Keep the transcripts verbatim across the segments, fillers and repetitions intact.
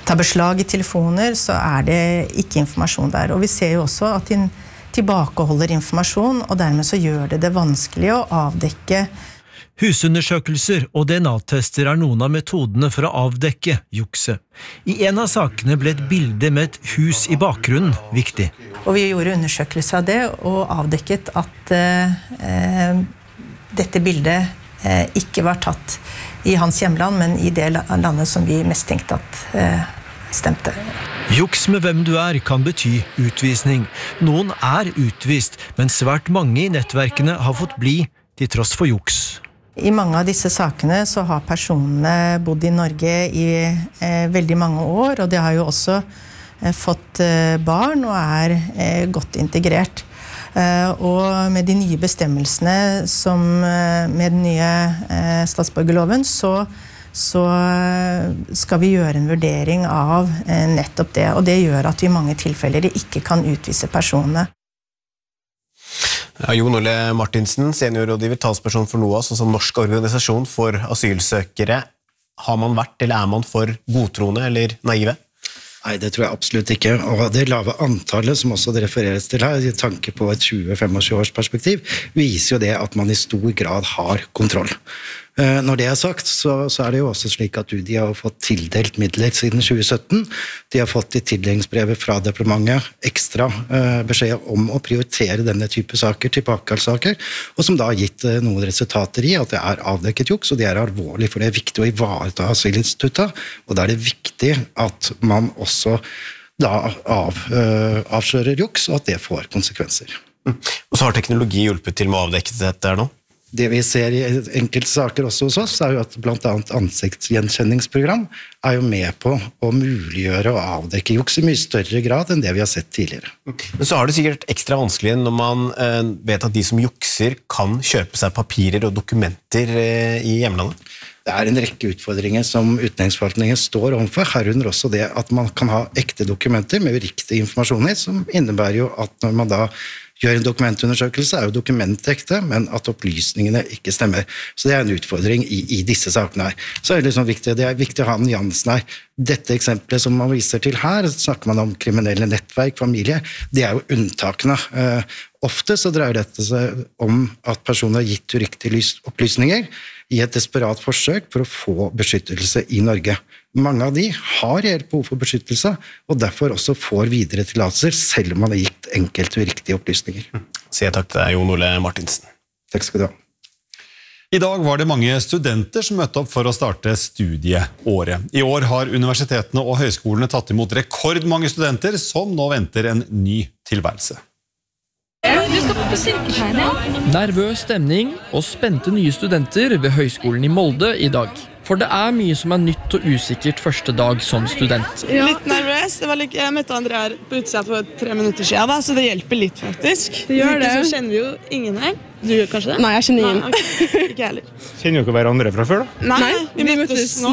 tar beslag i telefoner, så er det ikke informasjon der. Og vi ser jo også at de tilbakeholder informasjon, og dermed så gjør det det vanskelig å avdekke. Husundersøkelser og D N A-tester er noen av metodene for å avdekke jukse. I en av sakene ble et bilde med et hus i bakgrunnen viktig. Og vi gjorde undersøkelser av det, og avdekket at eh, dette bildet eh, ikke var tatt i hans hjemland, men i det landet som vi mest tenkte at eh, stemte. Juks med hvem du er kan bety utvisning. Noen er utvist, men svært mange i nettverkene har fått bli til tross for juks. I mange av disse sakene så har personene bodd i Norge i eh, veldig mange år, og de har jo også eh, fått eh, barn og er eh, godt integrert. Eh, og med de nye bestemmelsene som eh, med den nye eh, statsborgerloven, så, så skal vi gjøre en vurdering av eh, nettopp det, og det gjør at vi i mange tilfeller ikke kan utvise personene. Ja, Jon Ole Martinsen, seniorrådgiver, talsperson for NOAS, og som norsk organisasjon for asylsøkere. Har man vært, eller er man for godtroende eller naive? Nei, det tror jeg absolutt ikke. Og det lave antallet som også det refereres til her, i tanke på et tjue til femogtjue års perspektiv, viser jo det at man i stor grad har kontroll. Når det er sagt, så, så er det jo også slik at U D I har fått tildelt midler siden tjue sytten. De har fått i tildelingsbrevet fra departementet ekstra eh, beskjed om å prioritere denne type saker, tilbakekallssaker, og som da har gitt eh, noen resultater i at det er avdekket juks, og det er alvorlig, for det er viktig å ivareta asylinstituttet, og da er det viktig at man også da av, eh, avslører juks, og at det får konsekvenser. Mm. Og så har teknologi hjulpet til med å avdekke dette her nå? Det vi ser i enkelte saker også hos oss, er jo at blant annet ansiktsgjenkjenningsprogram er jo med på å muliggjøre og avdekke juks i mye større grad enn det vi har sett tidligere. Men så har det sikkert ekstra vanskelig når man eh, vet at de som jukser kan kjøpe seg papirer og dokumenter eh, i hjemlandet. Det er en rekke utfordringer som utlendingsforvaltningen står overfor, herunder også det at man kan ha ekte dokumenter med uriktig informasjoner, som innebærer jo at når man da gjør en dokumentundersøkelse, er jo dokumentet ekte, men at opplysningene ikke stemmer. Så det er en utfordring i, i disse sakene her. Så er det liksom viktig, det er viktig å ha nyansen her. Dette eksempelet som man viser til her, snakker man om kriminelle nettverk, familie, det er jo unntakene. Eh, ofte så dreier dette seg om at personer har gitt uriktige opplysninger i et desperat forsøk for å få beskyttelse i Norge. Mange av de har reelt behov for beskyttelse, og derfor også får videre tillatelser, selv om man har gitt enkelte uriktige opplysninger. Sier takk til deg, Jon Ole Martinsen. Takk skal du ha. I dag var det mange studenter som møtte opp for å starte studieåret. I år har universitetene og høyskolene tatt imot rekordmange studenter som nå venter en ny tilværelse. Du skal på sykepleien, ja. Nervøs stemning og spente nye studenter ved Høgskolen i Molde i dag. For det er mye som er nytt og usikkert første dag som student. Ja. Litt nervøs. Det var like, jeg møtte André her på utsida for tre minutter siden, da, så det hjelper litt faktisk. Det gjør det. Så kjenner vi jo ingen her. Du gjør kanskje det? Nei, jeg kjenner ingen. Nei, okay. Ikke heller. Kjenner dere hverandre fra før da? Nei, Nei vi, vi møttes, møttes nå.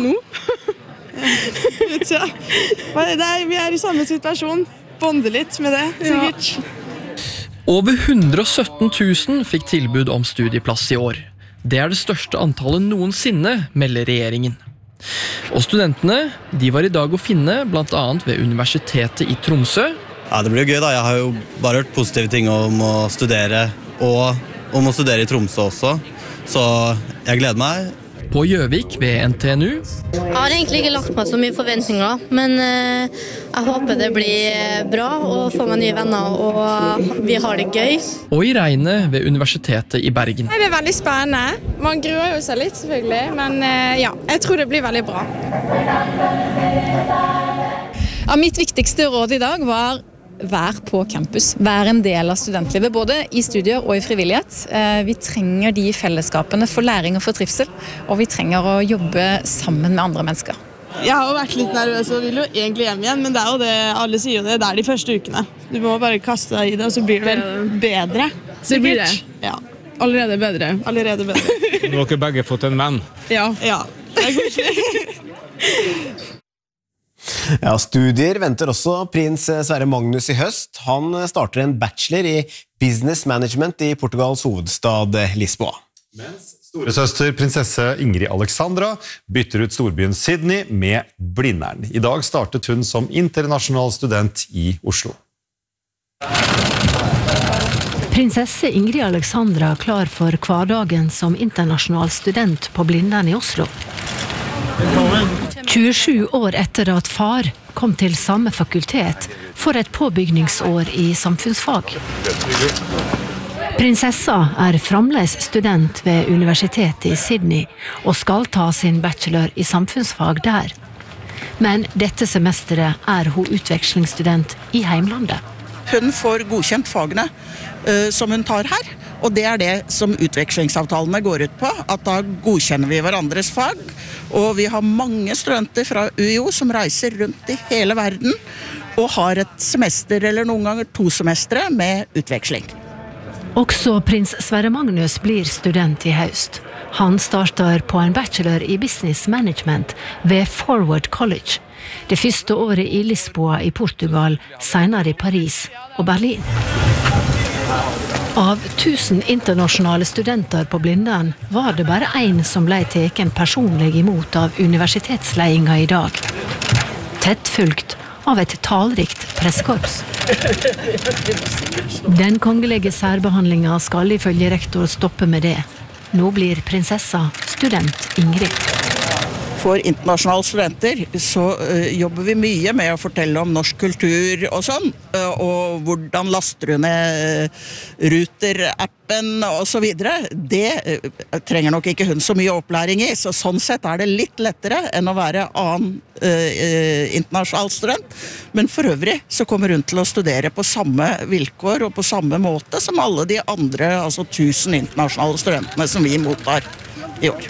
nå. ja. er, vi er i samme situasjon. Bonde litt med det, sikkert. Ja. Over hundre og sytten tusen fikk tilbud om studieplass i år. Det er det største antallet noensinne, melder regjeringen. Og studentene, de var i dag å finne blant annet ved Universitetet i Tromsø. Ja, det blir jo gøy da. Jeg har jo bare hørt positive ting om å studere, og om å studere i Tromsø også. Så jeg gleder meg. På Gjøvik ved N T N U. Jeg har egentlig ikke lagt meg så mye forventninger, men eh, jeg håper det blir bra og får meg nye venner, og vi har det gøy. Og i regnet ved Universitetet i Bergen. Det er veldig spennende. Man gruer jo seg litt selvfølgelig, men eh, ja, jeg tror det blir veldig bra. Ja, mitt viktigste råd i dag var vær på campus, vær en del av studentlivet, både i studier og i frivillighet. Vi trenger de fellesskapene for læring og for trivsel, og vi trenger å jobbe sammen med andre mennesker. Jeg har jo vært litt nervøs og vil jo egentlig hjem igjen, men det er jo det, alle sier jo det, det er de første ukene. Du må bare kaste deg i det, og så blir det vel bedre. Så blir det? Ja. Allerede bedre? Allerede bedre. Nå har dere begge fått en venn. Ja. Ja, det er koselig. Ja, studier venter også prins Sverre Magnus i høst. Han starter en bachelor i business management i Portugals hovedstad Lisboa. Mens Storesøster prinsesse Ingrid Alexandra bytter ut storbyen Sydney med Blindern. I dag startet hun som internasjonal student i Oslo. Prinsesse Ingrid Alexandra klar for hverdagen som internasjonal student på Blindern i Oslo. tjuesju år etter at far kom til samme fakultet for et påbygningsår i samfunnsfag. Prinsessa er fremdeles student ved universitetet i Sydney og skal ta sin bachelor i samfunnsfag der. Men dette semesteret er hun utvekslingsstudent i heimlandet. Hun får godkjent fagene uh, som hun tar her, og det er det som utvekslingsavtalene går ut på, at da godkjenner vi hverandres fag, og vi har mange studenter fra U I O som reiser rundt i hele verden og har et semester eller noen ganger to semestre med utveksling. Også prins Sverre Magnus blir student i høst. Han starter på en bachelor i business management ved Forward College. Det første året i Lisboa i Portugal, senere i Paris og Berlin. Av tusen internasjonale studenter på Blindern var det bare en som ble teken personlig imot av universitetsledelsen i dag. Tett fulgt av et talrikt pressekorps. Den kongelige særbehandlingen skal ifølge rektor stoppe med det. Nå blir prinsessa student Ingrid. For internasjonale studenter så uh, jobber vi mye med å fortelle om norsk kultur og sånn, uh, og hvordan laster du ned uh, Ruter-appen og så videre. Det uh, trenger nok ikke hun så mye opplæring i, så sånn sett er det litt lettere enn å være annen uh, uh, internasjonal student. Men for øvrig så kommer hun til å studere på samme vilkår og på samme måte som alle de andre, altså tusen internasjonale studentene som vi mottar i år.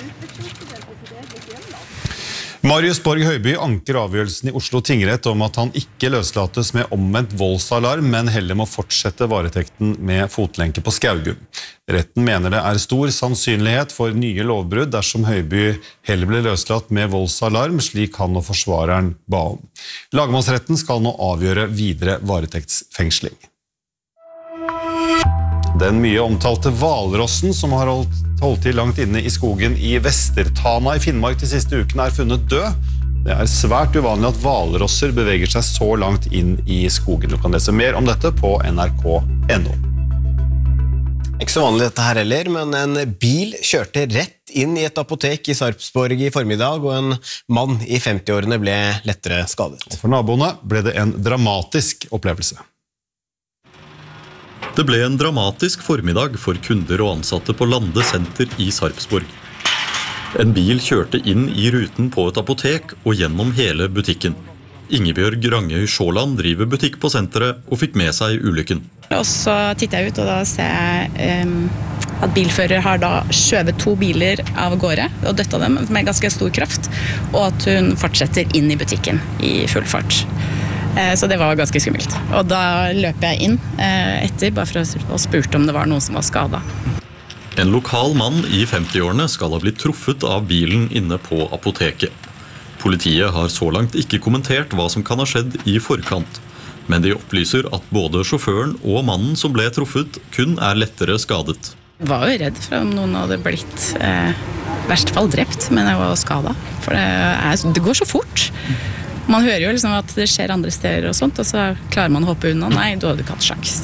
Marius Borg Høiby anker avgjørelsen i Oslo tingrett om at han ikke løslates med omvendt voldsalarm, men heller må fortsette varetekten med fotlenke på Skaugum. Retten mener det er stor sannsynlighet for nye lovbrudd dersom Høiby heller blir løslatt med voldsalarm, slik han og forsvareren ba om. Lagmannsretten skal nå avgjøre videre varetektsfengsling. Den mye omtalte hvalrossen som har holdt, holdt til langt inne i skogen i Vestertana i Finnmark de siste ukene er funnet død. Det er svært uvanlig at hvalrosser beveger seg så langt inn i skogen. Du kan lese mer om dette på N R K punktum N O. Ikke så vanlig dette her heller, men en bil kjørte rett inn i et apotek i Sarpsborg i formiddag, og en mann i femti-årene ble lettere skadet. Og for naboene ble det en dramatisk opplevelse. Det ble en dramatisk formiddag for kunder og ansatte på Lande senter i Sarpsborg. En bil kjørte inn i ruten på et apotek og gjennom hele butikken. Ingebjørg Rangøy Sjåland driver butikk på senteret og fikk med seg ulykken. Og så titter jeg ut, og da ser jeg um, at bilfører har da skjøvet to biler av gårde og døtta dem med ganske stor kraft, og at hun fortsetter inn i butikken i full fart. Så det var ganske skummelt. Og da løp jeg inn etter, bare for å spurte om det var noen som var skadet. En lokal mann i femti-årene skal ha blitt truffet av bilen inne på apoteket. Politiet har så langt ikke kommentert hva som kan ha skjedd i forkant, men de opplyser at både sjåføren og mannen som ble truffet kun er lettere skadet. Jeg var jo redd for om noen hadde blitt eh, verst fall drept, men jeg var skadet. For det, er, det går så fort. Man hører jo liksom at det skjer andre steder og sånt, og så klarer man å hoppe unna. Nei, du hadde ikke hatt sjans.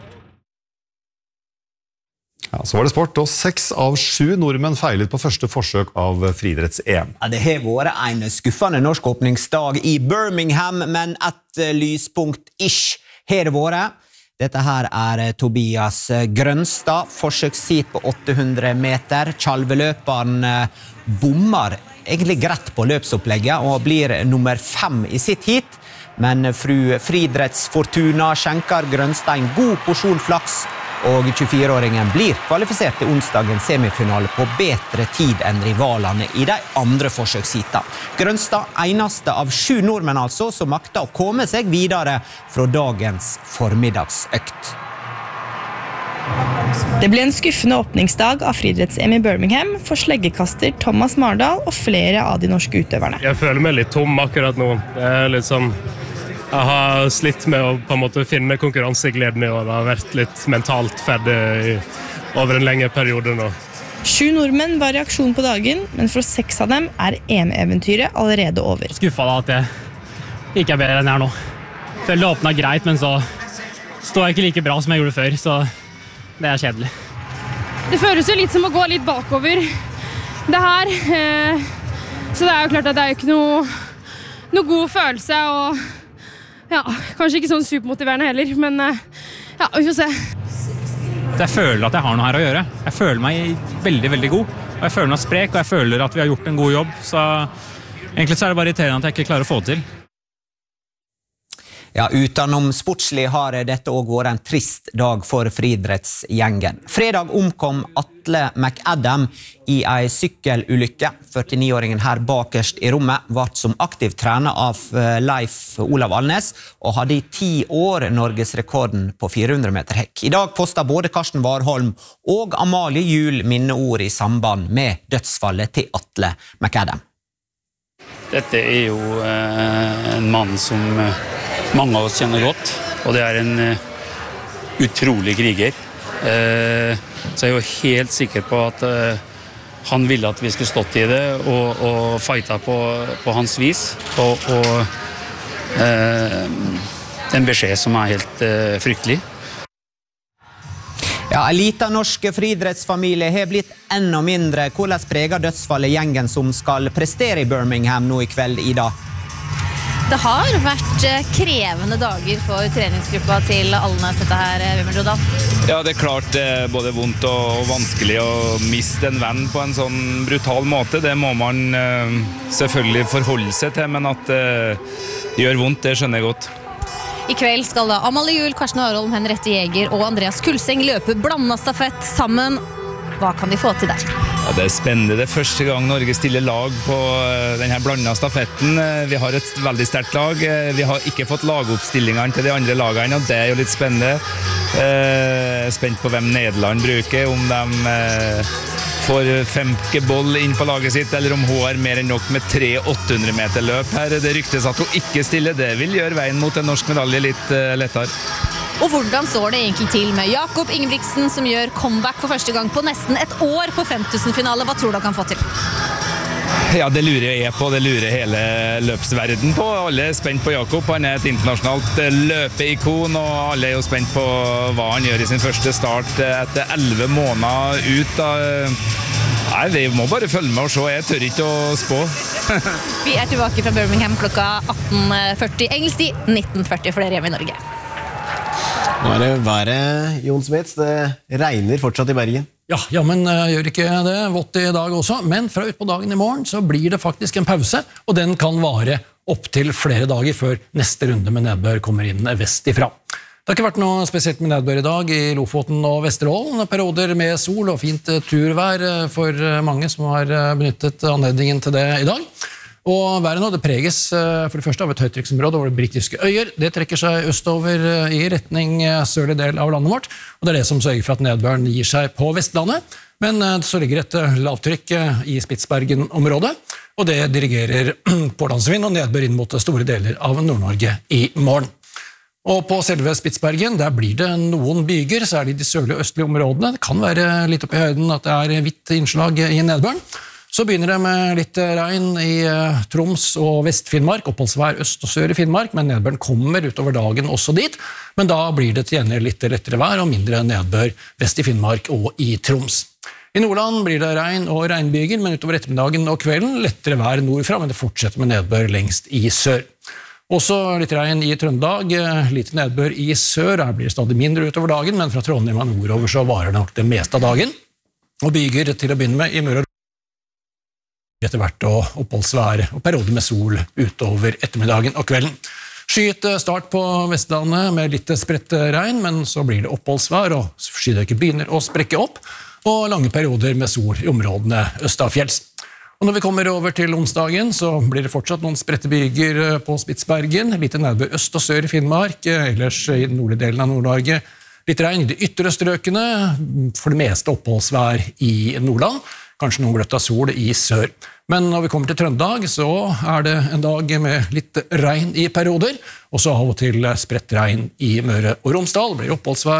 Ja, så var det sport, og seks av sju nordmenn feilet på første forsøk av friidretts-E M. Ja, det har vært en skuffende norsk åpningsdag i Birmingham, men et lyspunkt-ish har det vært. Dette her er Tobias Grønstad, forsøksheat på åtte hundre meter. Tjalveløperen bommer egentlig greit på løpsopplegget og blir nummer fem i sitt hit. Men fru Friidretts Fortuna skjenker Grønstad en god porsjon flaks, og tjuefire-åringen blir kvalifisert til onsdagens semifinale på bedre tid enn rivalene i de andre forsøksheatene. Grønstad eneste av sju nordmenn altså som makter å komme seg videre fra dagens formiddagsøkt. Det ble en skuffende åpningsdag av friidretts-E M i Birmingham for sleggekaster Thomas Mardal og flere av de norske utøverne. Jeg føler meg litt tom akkurat nå. Det er litt sånn, jeg har slitt med å på en måte finne konkurransegleden i år. Det har vært litt mentalt ferdig over en lengre periode nå. Sju nordmenn var i aksjon på dagen, men for seks av dem er E M-eventyret allerede over. Skuffa da at jeg ikke er bedre enn jeg er nå. Følte det åpnet greit, men så står jeg ikke like bra som jeg gjorde før, så det er kjedelig. Det føles jo litt som å gå litt bakover det her. Så det er jo klart at det er jo ikke noe, noe god følelse, og ja, kanskje ikke sånn supermotiverende heller, men ja, vi får se. Jeg føler at jeg har noe her å gjøre. Jeg føler meg veldig, veldig god. Og jeg føler meg sprek, og jeg føler at vi har gjort en god jobb. Så egentlig så er det bare irriterende at jeg ikke klarer å få det til. Ja, utenom sportslig har dette også vært en trist dag for friidrettsgjengen. Fredag omkom Atle McAdam i en sykkelulykke. førtini-åringen her bakerst i rommet var som aktiv trener av Leif Olav Alnes og hadde i ti år norgesrekorden på fire hundre meter hekk. I dag postet både Karsten Warholm og Amalie Juel minneord i samband med dødsfallet til Atle McAdam. Dette er jo eh, en mann som eh, mange av oss kjenner godt, og det er en eh, utrolig kriger. Eh, så jeg er jo helt sikker på at eh, han ville at vi skulle stått i det og, og fighta på, på hans vis. Og, og eh, en beskjed som er helt eh, fryktelig. Ja, en liten norsk friidrettsfamilie har blitt enda mindre. Hvordan preger dødsfallet gjengen som skal prestere i Birmingham nå i kveld, Ida? Det har vært krevende dager for treningsgruppa til Alnes, dette her, Vimmer Jodal. Ja, det er klart det er både vondt og vanskelig å miste en venn på en sånn brutal måte. Det må man uh, selvfølgelig forholde seg til, men at det uh, gjør vondt, det skjønner jeg godt. I kveld skal da Amalie Juel, Karsten Warholm, Henriette Jæger og Andreas Kulseng løpe blandet stafett sammen. Hva kan de få til der? Ja, det er spennende. Det er første gang Norge stiller lag på denne blandet stafetten. Vi har et veldig sterkt lag. Vi har ikke fått lagoppstillingene til de andre lagene, og det er jo litt spennende. Jeg er spent på hvem Nederland bruker, om de får femkeboll inn på laget sitt, eller om hun har mer enn nok med tre åtte hundre meter løp her. Det ryktes at hun ikke stiller. Det vil gjøre veien mot en norsk medalje litt lettere. Og hvordan står det egentlig til med Jakob Ingebrigtsen, som gjør comeback for første gang på nesten et år på fem tusen-finale? Hva tror du han kan få til? Ja, det lurer jeg på. Det lurer hele løpsverden på. Alle er spent på Jakob. Han er et internasjonalt løpeikon, og alle er jo spent på hva han gjør i sin første start etter elleve måneder ut. Nei, vi må bare følge med og se. Jeg tør ikke å spå. Vi er tilbake fra Birmingham klokka atten førti. Engelsk tid nitten førti for dere hjemme i Norge. Nå er det været, Jon Smits. Det regner fortsatt i Bergen. Ja, ja, men uh, gjør ikke det. Vått i dag også. Men fra ut på dagen i morgen så blir det faktisk en pause, og den kan vare opp til flere dager før neste runde med nedbør kommer inn vest ifra. Det har ikke vært noe spesielt med nedbør i dag i Lofoten og Vesterålen. Perioder med sol og fint turvær for mange som har benyttet anledningen til det i dag. Og været nå, det preges for det første av et høytrykksområde over det britiske øyer. Det trekker seg østover i retning sørlig del av landet vårt, og det er det som sørger for at nedbøren gir seg på Vestlandet. Men så ligger et lavtrykk i Spitsbergen-området, og det dirigerer pålandsvind og nedbør inn mot store deler av Nord-Norge i morgen. Og på selve Spitsbergen, der blir det noen byger, særlig i de sørlige og østlige områdene. Det kan være litt oppe i høyden at det er hvitt innslag i nedbøren. Så begynner det med litt regn i Troms og Vest-Finnmark, oppholdsvær øst og sør i Finnmark, men nedbøren kommer utover dagen også dit. Men da blir det til gjengjeld litt lettere vær og mindre nedbør vest i Finnmark og i Troms. I Nordland blir det regn og regnbyger, men utover ettermiddagen og kvelden lettere vær nordfra, men det fortsetter med nedbør lengst i sør. Også litt regn i Trøndelag, litt nedbør i sør, her blir det stadig mindre utover dagen, men fra Trondheim og nordover så varer det nok det meste av dagen. Og byger til å begynne med i Møre og etter hvert og oppholdsvær og perioder med sol utover ettermiddagen og kvelden. Skyet start på Vestlandet med litt spredt regn, men så blir det oppholdsvær og skydøyker begynner å sprekke opp, og lange perioder med sol i områdene østafjells. Og når vi kommer over til onsdagen, så blir det fortsatt noen spredte byger på Spitsbergen, litt nedbør øst og sør i Finnmark, ellers i den nordlige delen av Nord-Norge. Litt regn i de ytre strøkene, for det meste oppholdsvær i Nordland, kanskje noen gløtt av sol i sør. Men når vi kommer til Trøndelag, så er det en dag med litt regn i perioder, og så av og til spredt regn i Møre og Romsdal. Det blir oppholdsvær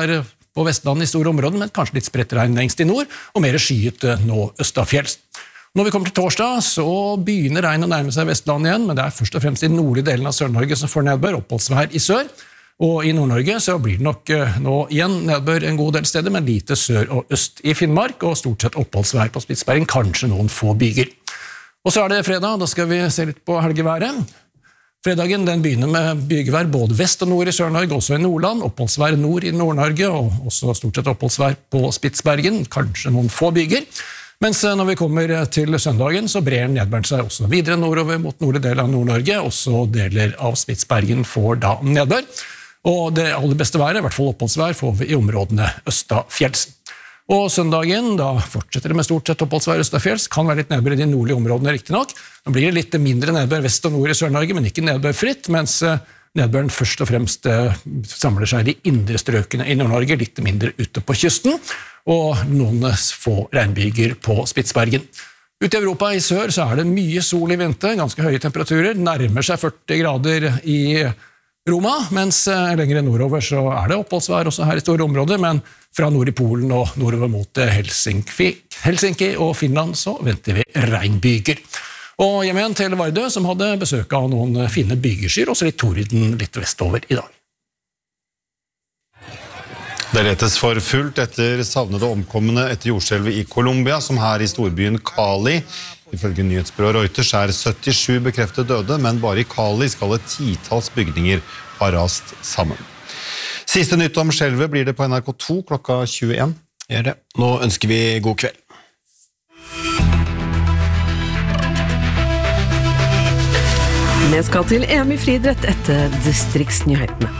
på Vestlandet i store områder, men kanskje litt spredt regn lengst i nord, og mer skyet nå østafjells. Når vi kommer til torsdag, så begynner regn å nærme seg Vestlandet igjen, men det er først og fremst i den nordlige delen av Sør-Norge som får nedbør, oppholdsvær i sør. Og i Nord-Norge så blir det nok nå igjen nedbør en god del steder, men lite sør og øst i Finnmark, og stort sett oppholdsvær på Spitsbergen, kanskje noen få byger. Og så er det fredag, da skal vi se litt på helgeværet. Fredagen den begynner med bygevær både vest og nord i Sør-Norge, også i Nordland, oppholdsvær nord i Nord-Norge, og også stort sett oppholdsvær på Spitsbergen, kanskje noen få byger. Mens når vi kommer til søndagen, så brer nedbøren seg også videre nordover mot nordlige del av Nord-Norge, også deler av Spitsbergen får da nedbør. Og det aller beste været, i hvert fall oppholdsvær, får vi i områdene østafjells. Og søndagen, da fortsetter det med stort sett oppholdsvær østafjells, kan være litt nedbør i de nordlige områdene riktig nok. Nå blir det litt mindre nedbør vest og nord i Sør-Norge, men ikke nedbør fritt, mens nedbøren først og fremst samler seg i de indre strøkene i Nord-Norge, litt mindre ute på kysten, og noen få regnbyger på Spitsbergen. Ute i Europa i sør så er det mye sol i vinter, ganske høye temperaturer, nærmer seg førti grader i Roma, mens lenger nordover så er det oppholdsvær også her i store områder, men fra nord i Polen og nordover mot Helsinki, Helsinki og Finland så venter vi regnbyger. Og hjem igjen til Vardø, som hadde besøk av noen fine bygeskyr, også litt torden litt vestover i dag. Det letes for fullt etter savnede omkomne etter jordskjelvet i Colombia, som her i storbyen Cali. Ifølge nyhetsbyrået Reuters er syttisju bekreftet døde, men bare i Cali skal et titalls bygninger ha rast sammen. Siste nytt om skjelvet blir det på N R K to klokka tjueen. Gjør det. Nå ønsker vi god kveld. Vi skal til E M i friidrett etter distriktsnyhetene.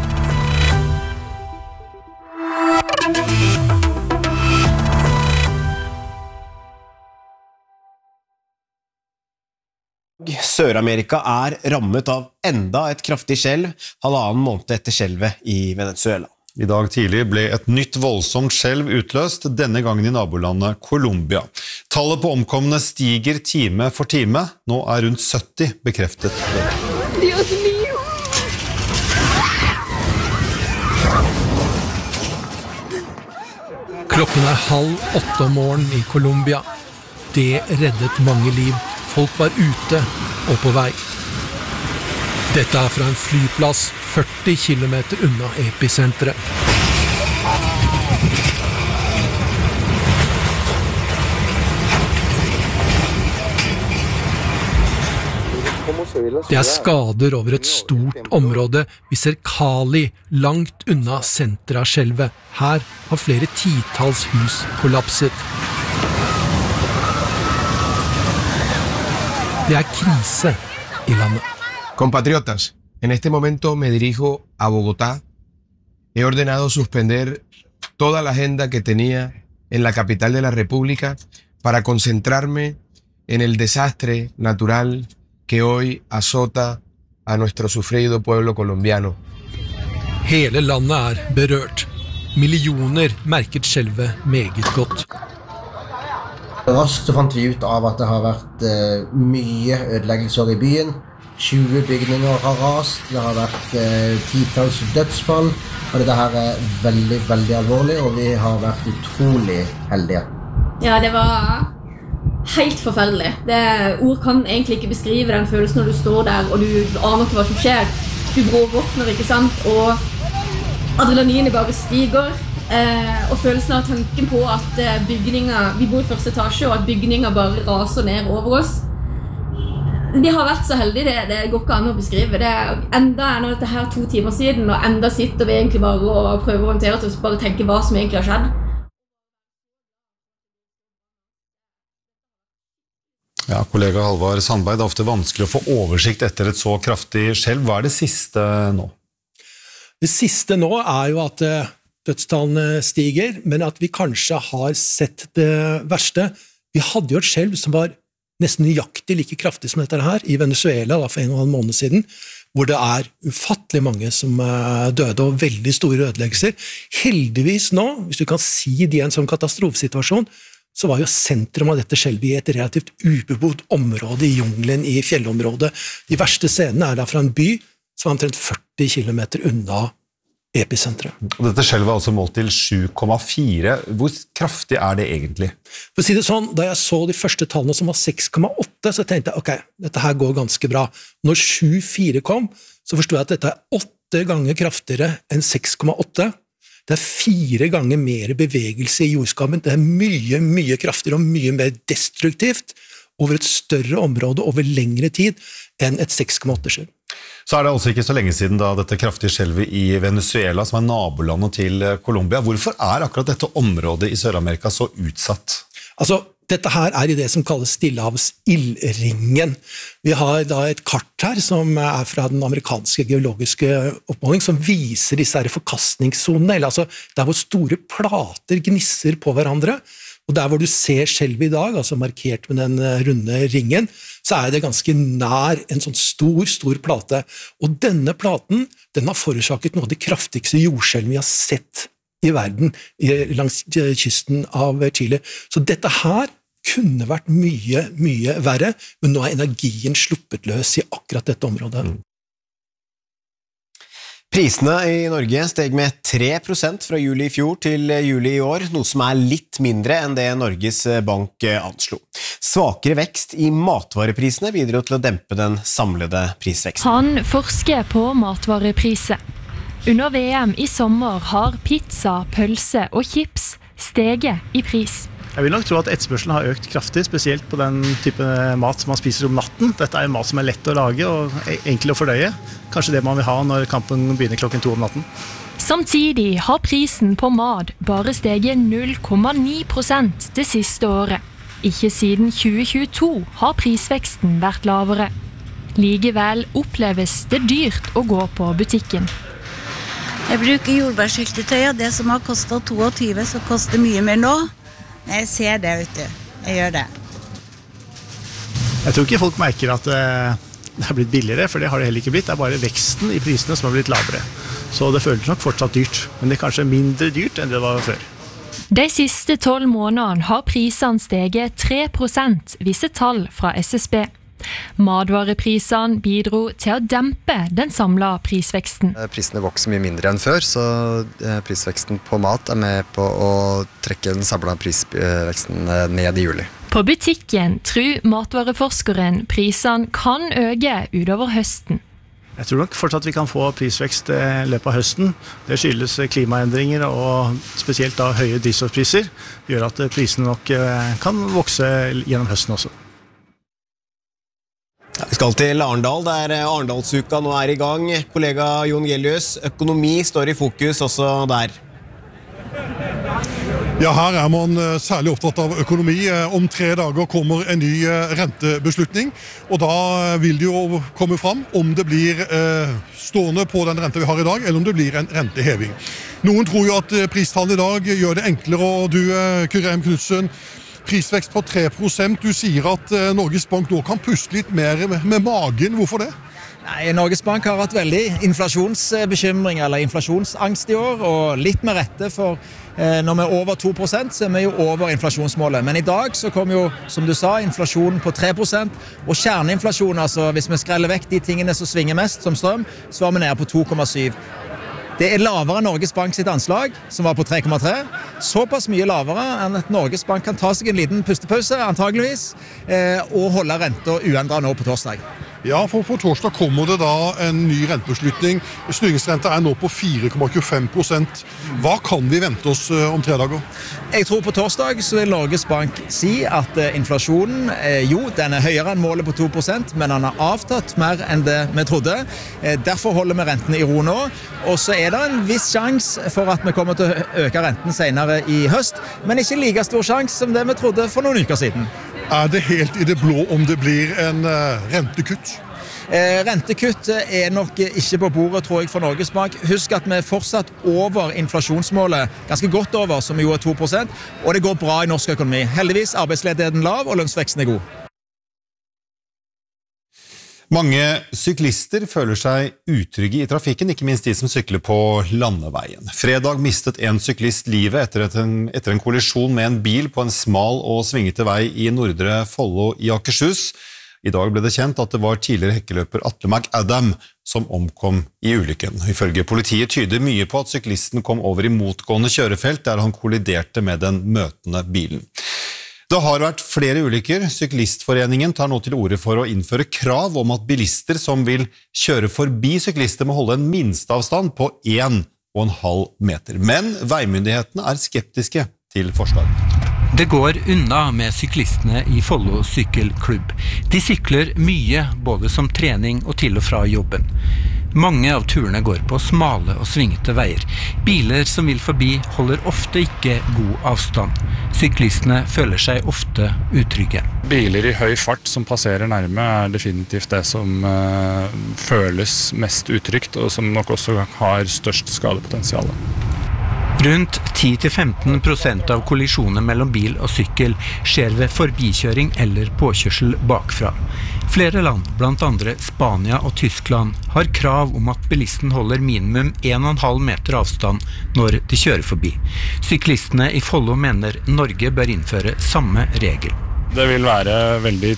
Sør-Amerika er rammet av enda et kraftig skjelv, halvannen måned etter skjelvet i Venezuela. I dag tidlig ble et nytt voldsomt skjelv utløst, denne gangen i nabolandet Colombia. Tallet på omkomne stiger time for time, nå er rundt sytti bekreftet døde. Dios mío! Klokken er halv åtte om morgenen i Colombia. Det reddet mange liv. Folk var ute og på vei. Dette er fra en flyplass førti kilometer unna episenteret. Det er skader over et stort område. Vi ser Cali langt unna senteret av skjelvet. Her har flere titalls hus kollapset. Det er krise i landet. Compatriotas, en este momento me dirijo a Bogotá. He ordenado suspender toda la agenda que tenía en la capital de la República para concentrarme en el desastre natural que hoy azota a nuestro sufrido pueblo colombiano. Hele landet er berørt. Millioner merket skjelvet meget godt. Raskt så fant vi ut av at det har vært eh, mye ødeleggelser i byen. tjue bygninger har rast, det har vært eh, titalls dødsfall, og dette her er veldig, veldig alvorlig, og vi har vært utrolig heldige. Ja, det var helt forferdelig. Det, ord kan egentlig ikke beskrive den følelsen når du står der, og du aner ikke hva som skjer. Du bråvåkner, ikke sant, og adrenalinet bare stiger. Eh, og følelsen av tanken på at eh, bygninger, vi bor i første etasje, og at bygninger bare raser ned over oss. De har vært så heldige, det, det går ikke an å beskrive. Det er enda er dette her to timer siden, og enda sitter vi egentlig bare og prøver å håndtere oss, og bare tenke hva som egentlig har skjedd. Ja, kollega Halvard Sandberg, det er ofte vanskelig å få oversikt etter et så kraftig skjelv. Hva er det siste nå? Det siste nå er jo at dødstallene stiger, men at vi kanskje har sett det verste. Vi hadde jo et skjelv som var nesten nøyaktig like kraftig som dette her i Venezuela da, for en og en halv måned siden, hvor det er ufattelig mange som døde og veldig store ødeleggelser. Heldigvis nå, hvis du kan si det i en sånn katastrofesituasjon, så var jo sentrum av dette skjelvet i et relativt ubebodd område i jungelen i fjellområdet. De verste scenene er da fra en by som er omtrent førti kilometer unna episenteret. Og dette skjelvet er altså målt til sju komma fire. Hvor kraftig er det egentlig? For å si det sånn, da jeg så de første tallene som var seks komma åtte, så tenkte jeg, ok, dette her går ganske bra. Når sju komma fire kom, så forstod jeg at dette er åtte ganger kraftigere enn seks komma åtte. Det er fire ganger mer bevegelse i jordskammen. Det er mye, mye kraftigere og mye mer destruktivt over et større område over lengre tid enn et seks komma åtte-skjelv. Så er det altså ikke så lenge siden da dette kraftige skjelvet i Venezuela, som er nabolandet til Colombia. Hvorfor er akkurat dette området i Sør-Amerika så utsatt? Altså, dette her er i det som kalles Stillehavs-ildringen. Vi har da et kart her som er fra den amerikanske geologiske oppmåling, som viser disse her forkastningssonene, eller altså der hvor store plater gnisser på hverandre, og der hvor du ser skjelvet i dag, altså markert med den runde ringen, så er det ganske nær en sånn stor, stor plate. Og denne platen, den har forårsaket noe av det kraftigste jordskjelvet vi har sett i verden langs kysten av Chile. Så dette her kunne vært mye, mye verre, men nå er energien sluppet løs i akkurat dette området. Prisene i Norge steg med tre prosent fra juli i fjor til juli i år, noe som er litt mindre enn det Norges Bank anslo. Svakere vekst i matvareprisene bidro til å dempe den samlede prisveksten. Han forsker på matvarepriser. Under V M i sommer har pizza, pølse og chips steget i pris. Jeg vil nok tro at etterspørselen har økt kraftig, spesielt på den type mat som man spiser om natten. Dette er mat som er lett å lage og enkel å fordøye. Kanskje det man vil ha når kampen begynner klokken to om natten. Samtidig har prisen på mat bare steget null komma ni prosent det siste året. Ikke siden tjue tjueto har prisveksten vært lavere. Likevel oppleves det dyrt å gå på butikken. Jeg bruker jordbærsyltetøy, og det som har kostet tjueto, så koster mye mer nå. Jeg ser det, vet du. Jeg gjør det. Jeg tror ikke folk merker at det har blitt billigere, for det har det heller ikke blitt. Det er bare veksten i prisene som har blitt lavere. Så det føles nok fortsatt dyrt, men det er kanskje mindre dyrt enn det var før. De siste tolv månedene har prisene steget tre prosent, viser tall fra S S B. Matvareprisene bidro til å dempe den samlede prisveksten. Prisene vokser mye mindre enn før, så prisveksten på mat er med på å trekke den samlede prisveksten ned i juli. På butikken tror matvareforskeren prisene kan øke utover høsten. Jeg tror nok fortsatt vi kan få prisvekst i løpet av høsten. Det skyldes klimaendringer og spesielt da høye drivstoffpriser, gjør at prisene nok kan vokse gjennom høsten også. Vi skal til Arendal, der Arendalsuka nå er i gang. Kollega Jon Gelius, økonomi står i fokus også der. Ja, her er man særlig opptatt av økonomi. Om tre dager kommer en ny rentebeslutning, og da vil det jo komme fram om det blir stående på den rente vi har i dag, eller om det blir en renteheving. Noen tror jo at pristallene i dag gjør det enklere, og du, Kyrre M. Knudsen, prisvekst på tre prosent. Du sier at Norges Bank nå kan puste litt mer med magen. Hvorfor det? Nei, Norges Bank har hatt veldig inflasjonsbekymring eller inflasjonsangst i år, og litt med rette, for eh, når vi er over to prosent, så er vi jo over inflasjonsmålet. Men i dag så kom jo, som du sa, inflasjonen på tre prosent, og kjerneinflasjon, altså hvis vi skreller vekk de tingene som svinger mest, som strøm, så var vi nede på to komma syv. Det er lavere enn Norges Bank sitt anslag, som var på tre komma tre. Såpass mye lavere enn at Norges Bank kan ta seg en liten pustepause, antageligvis, eh, og holde renta uendret nå på torsdag. Ja, for på torsdag kommer det da en ny rentebeslutning. Styringsrenta er nå på fire komma tjuefem prosent. Hva kan vi vente oss om tre dager? Jeg tror på torsdag så vil Norges Bank si at inflasjonen, jo, den er høyere enn målet på to prosent, men den har avtatt mer enn det vi trodde. Derfor holder vi rentene i ro nå. Og så er det en viss sjanse for at vi kommer til å øke renten senere i høst, men ikke like stor sjanse som det vi trodde for noen uker siden. Er det helt i det blå om det blir en uh, rentekutt? Eh, rentekutt er nok ikke på bordet, tror jeg, for Norges Bank. Husk at vi er fortsatt over inflasjonsmålet, ganske godt over, som jo er to prosent, og det går bra i norsk økonomi. Heldigvis arbeidsledigheten lav, og lønnsveksten er god. Mange syklister føler seg utrygge i trafikken, ikke minst de som sykler på landeveien. Fredag mistet en syklist livet etter, en, etter en kollisjon med en bil på en smal og svingete vei i Nordre Follo i Akershus. I dag ble det kjent at det var tidligere hekkeløper Atle McAdam som omkom i ulykken. Ifølge politiet tyder mye på at syklisten kom over i motgående kjørefelt der han kolliderte med den møtende bilen. Det har vært flere ulykker. Syklistforeningen tar nå til orde for å innføre krav om at bilister som vil kjøre forbi syklister må holde en minsteavstand på en og en halv meter. Men veimyndighetene er skeptiske til forslaget. Det går unna med syklistene i Follo sykkelklubb. De sykler mye, både som trening og til og fra jobben. Mange av turene går på smale og svingete veier. Biler som vil forbi holder ofte ikke god avstand. Syklistene føler seg ofte utrygge. Biler i høy fart som passerer nærme er definitivt det som uh, føles mest utrygt, og som nok også har størst skadepotensial. Rundt ti til femten prosent av kollisjoner mellom bil og sykkel skjer ved forbikjøring eller påkjørsel bakfra. Flere land, blant andre Spania og Tyskland, har krav om at bilisten holder minimum en og en halv meter avstand når de kjører forbi. Syklistene i Follo mener Norge bør innføre samme regel. Det vil være veldig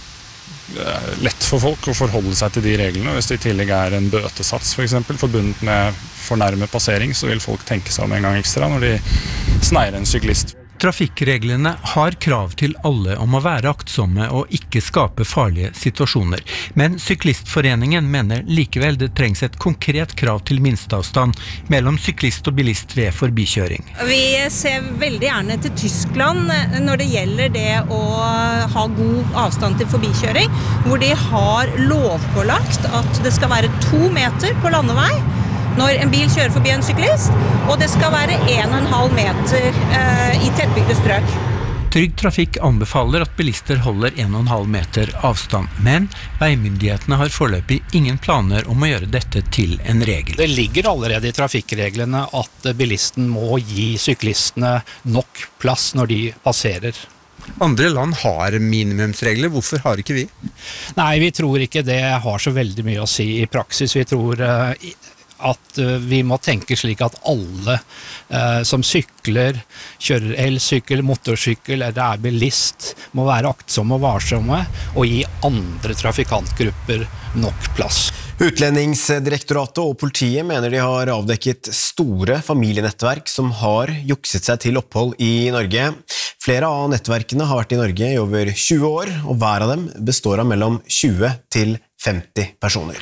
lett for folk å forholde seg til de reglene. Hvis det i tillegg er en bøtesats for eksempel, forbundet med fornærmet passering, så vil folk tenke seg om en gang ekstra når de sneier en syklist. Trafikkreglene har krav til alle om å være aktsomme og ikke skape farlige situasjoner. Men Syklistforeningen mener likevel det trengs et konkret krav til minsteavstand mellom syklist og bilist ved forbikjøring. Vi ser veldig gjerne til Tyskland når det gjelder det å ha god avstand til forbikjøring, hvor de har lovpålagt at det skal være to meter på landevei når en bil kjører forbi en syklist, og det skal være en og en halv meter eh, i tettbygde strøk. Trygg Trafikk anbefaler at bilister holder en og en halv meter avstand, men veimyndighetene har foreløpig ingen planer om å gjøre dette til en regel. Det ligger allerede i trafikkreglene at bilisten må gi syklistene nok plass når de passerer. Andre land har minimumsregler, hvorfor har ikke vi? Nei, vi tror ikke det har så veldig mye å si i praksis. Vi tror uh, at uh, vi må tenke slik at alle uh, som sykler, kjører elsykkel, motorsykkel eller er bilist, må være aktsomme og varsomme og gi andre trafikantgrupper nok plass. Utlendingsdirektoratet og politiet mener de har avdekket store familienettverk som har jukset seg til opphold i Norge. Flere av nettverkene har vært i Norge i over tjue år, og hver av dem består av mellom tjue til femti personer.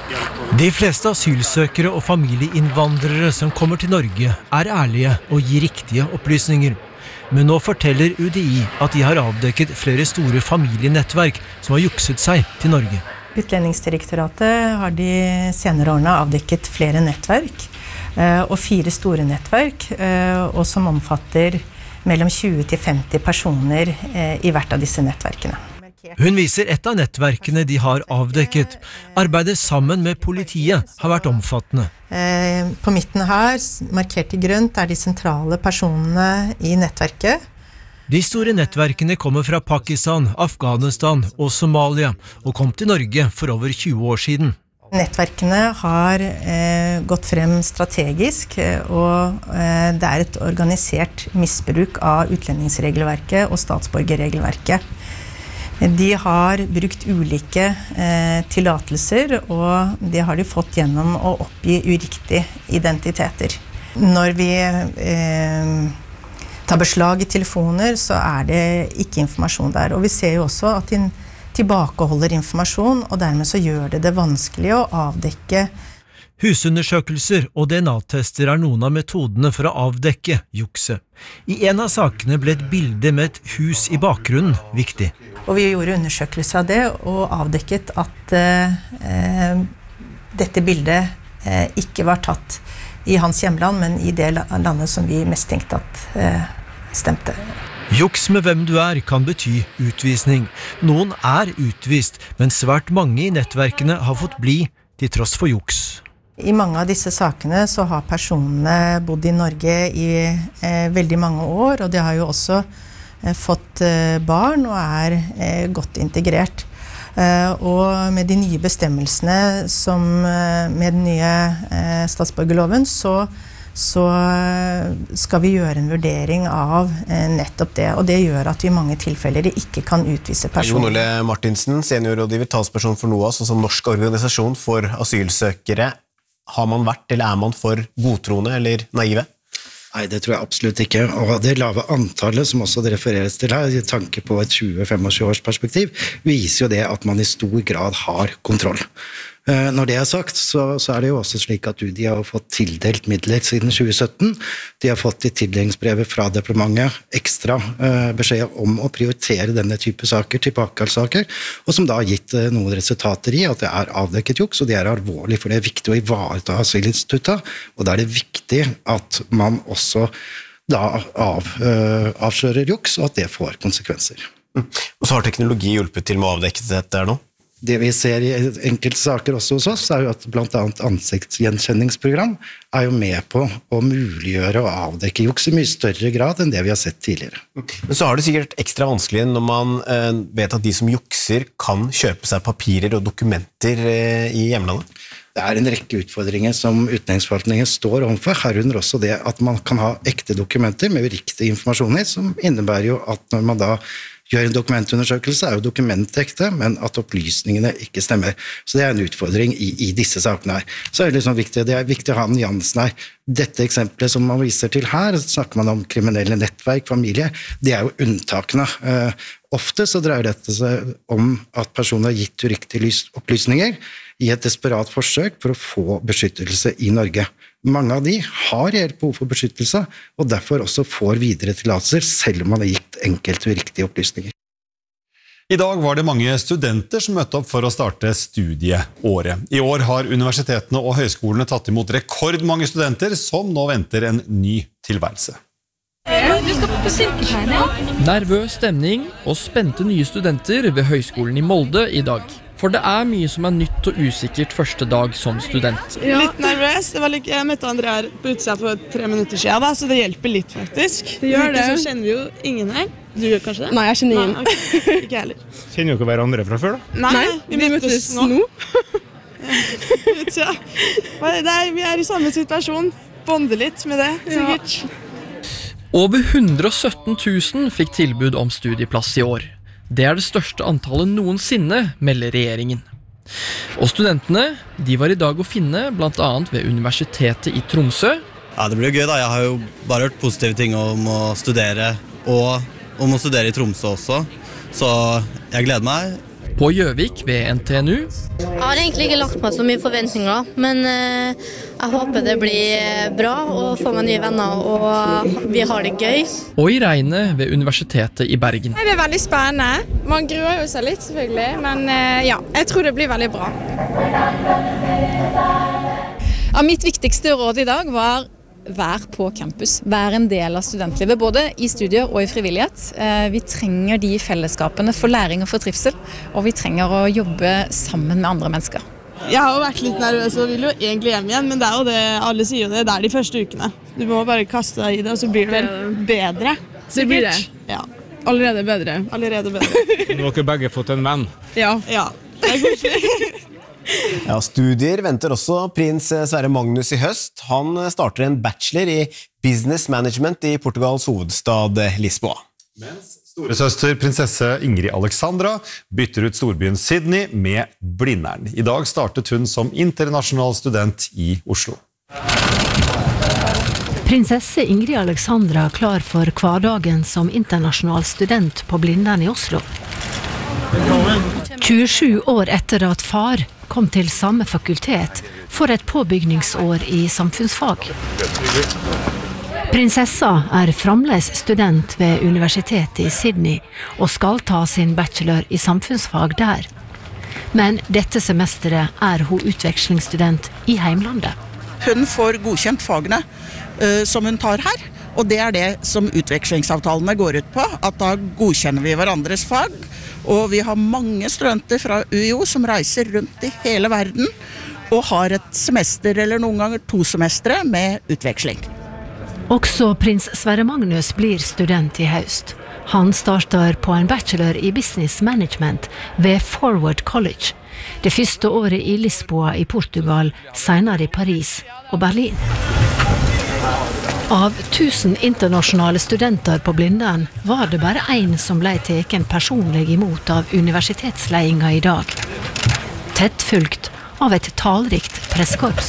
De fleste asylsøkere og familieinnvandrere som kommer til Norge er ærlige og gir riktige opplysninger. Men nå forteller U D I at de har avdekket flere store familienettverk som har jukset seg til Norge. Utlendingsdirektoratet har de senere årene avdekket flere nettverk, og fire store nettverk, og som omfatter mellom tjue til femti personer i hvert av disse nettverkene. Hun viser et av nettverkene de har avdekket. Arbeidet sammen med politiet har vært omfattende. På midten her, markert i grønt, er de sentrale personene i nettverket. De store nettverkene kommer fra Pakistan, Afghanistan og Somalia, og kom til Norge for over tjue år siden. Nettverkene har eh, gått frem strategisk, og eh, det er et organisert misbruk av utlendingsregelverket og statsborgerregelverket. De har brukt ulike eh, tillatelser, og det har de fått gjennom å oppgi uriktige identiteter. Når vi eh, tar beslag i telefoner, så er det ikke informasjon der. Og vi ser jo også at de tilbakeholder informasjon, og dermed så gjør det det vanskelig å avdekke. Husundersøkelser og D N A-tester er noen av metodene for å avdekke jukse. I en av sakene ble et bilde med et hus i bakgrunnen viktig. Og vi gjorde undersøkelser av det, og avdekket at eh, dette bildet eh, ikke var tatt i hans hjemland, men i det landet som vi mest tenkte at eh, stemte. Juks med hvem du er kan bety utvisning. Noen er utvist, men svært mange i nettverkene har fått bli til tross for juks. I mange av disse sakene så har personene bodd i Norge i eh, veldig mange år, og de har jo også eh, fått eh, barn og er eh, godt integrert. Eh, og med de nye bestemmelsene som eh, med den nye eh, statsborgerloven så så skal vi gjøre en vurdering av nettopp det, og det gjør at vi i mange tilfeller ikke kan utvise personer. Jon Ole Martinsen, seniorrådgiver, talsperson for NOAS, og som norsk organisasjon for asylsøkere. Har man vært, eller er man for godtroende eller naive? Nei, det tror jeg absolutt ikke, og det lave antallet som også det refereres til her, i tanke på et tjue til femogtjue års perspektiv, viser jo det at man i stor grad har kontroll. Når det er sagt, så, så er det jo også slik at U D I har fått tildelt midler siden tjue sytten. De har fått i tildelingsbrevet fra departementet ekstra eh, beskjed om å prioritere denne type saker, tilbakekallssaker, og som da har gitt eh, noen resultater i at det er avdekket juks, og det er alvorlig, for det er viktig å ivareta asylinstituttet, og da er det viktig at man også da av, eh, avslører juks, og at det får konsekvenser. Mm. Og så har teknologi hjulpet til med å avdekke dette her nå? Det vi ser i enkelte saker også hos oss, er jo at blant annet ansiktsgjenkjenningsprogram er jo med på å muliggjøre og avdekke juks i mye større grad enn det vi har sett tidligere. Men så har det sikkert ekstra vanskelig når man eh, vet at de som jukser kan kjøpe seg papirer og dokumenter eh, i hjemlandet. Det er en rekke utfordringer som utlendingsforvaltningen står overfor, herunder også det at man kan ha ekte dokumenter med riktig informasjon i, som innebærer jo at når man da gjør en dokumentundersøkelse, er jo dokumentet ekte, men at opplysningene ikke stemmer. Så det er en utfordring i, i disse sakene her. Så er det liksom viktig, det er viktig å ha nyansen her. Dette eksempelet som man viser til her, snakker man om kriminelle nettverk, familie, det er jo unntakene. Eh, ofte så dreier dette seg om at personer har gitt uriktige opplysninger i et desperat forsøk for å få beskyttelse i Norge. Mange av de har reelt behov for beskyttelse, og derfor også får videre tillatelser, selv om man har gitt enkelte uriktige opplysninger. I dag var det mange studenter som møtte opp for å starte studieåret. I år har universitetene og høyskolene tatt imot rekordmange studenter, som nå venter en ny tilværelse. Du skal på silketegning. Nervøs stemning og spente nye studenter ved Høgskolen i Molde i dag. For det er mye som er nytt og usikkert første dag som student. Ja. Litt nervøs. Det var like, jeg møtte André her på utsida for tre minutter siden, da, så det hjelper litt faktisk. Det gjør det. Så kjenner vi jo ingen her. Du gjør kanskje det? Nei, jeg kjenner ingen. Nei, okay. Ikke heller. Kjenner jo ikke hverandre fra før da? Nei, Nei vi, vi møttes nå. nå. ja. det er, vi er i samme situasjon. Bonde litt med det, sikkert. Ja. Over hundre og sytten tusen fikk tilbud om studieplass i år. Det er det største antallet noensinne, melder regjeringen. Og studentene, de var i dag å finne blant annet ved Universitetet i Tromsø. Ja, det blir jo gøy da. Jeg har jo bare hørt positive ting om å studere, og om å studere i Tromsø også. Så jeg gleder meg. På Gjøvik ved N T N U. Jeg har egentlig ikke lagt meg så mye forventninger, men eh, jeg håper det blir bra og får meg nye venner, og vi har det gøy. Og i regnet ved Universitetet i Bergen. Det er veldig spennende. Man gruer jo seg litt selvfølgelig, men eh, ja, jeg tror det blir veldig bra. Ja, mitt viktigste råd i dag var vær på campus, vær en del av studentlivet, både i studier og i frivillighet. Vi trenger de fellesskapene for læring og for trivsel, og vi trenger å jobbe sammen med andre mennesker. Jeg har jo vært litt nervøs og vil jo egentlig hjem igjen, men det er jo det, alle sier jo det, det er de første ukene. Du må bare kaste deg i det, og så blir det vel bedre. Så blir det? Ja. Allerede bedre. Allerede bedre. Nå har ikke begge fått en venn. Ja, ja. Det er koselig. Ja, studier venter også prins Sverre Magnus i høst. Han starter en bachelor i business management i Portugals hovedstad Lisboa. Mens storesøster prinsesse Ingrid Alexandra bytter ut storbyen Sydney med Blindern. I dag startet hun som internasjonal student i Oslo. Prinsesse Ingrid Alexandra er klar for hverdagen som internasjonal student på Blindern i Oslo. tjuesju år etter at far kom til samme fakultet for et påbygningsår i samfunnsfag. Prinsessa er fremdeles student ved Universitetet i Sydney og skal ta sin bachelor i samfunnsfag der. Men dette semesteret er hun utvekslingsstudent i heimlandet. Hun får godkjent fagene uh, som hun tar her, og det er det som utvekslingsavtalene går ut på, at da godkjenner vi hverandres fag. Og vi har mange studenter fra U I O som reiser rundt i hele verden og har et semester eller noen ganger to semestre med utveksling. Også prins Sverre Magnus blir student i høst. Han starter på en bachelor i business management ved Forward College. Det første året i Lisboa i Portugal, senere i Paris og Berlin. Av tusen internasjonale studenter på Blindern var det bare en som ble teken personlig imot av universitetsledelsen i dag. Tett fulgt av et talrikt pressekorps.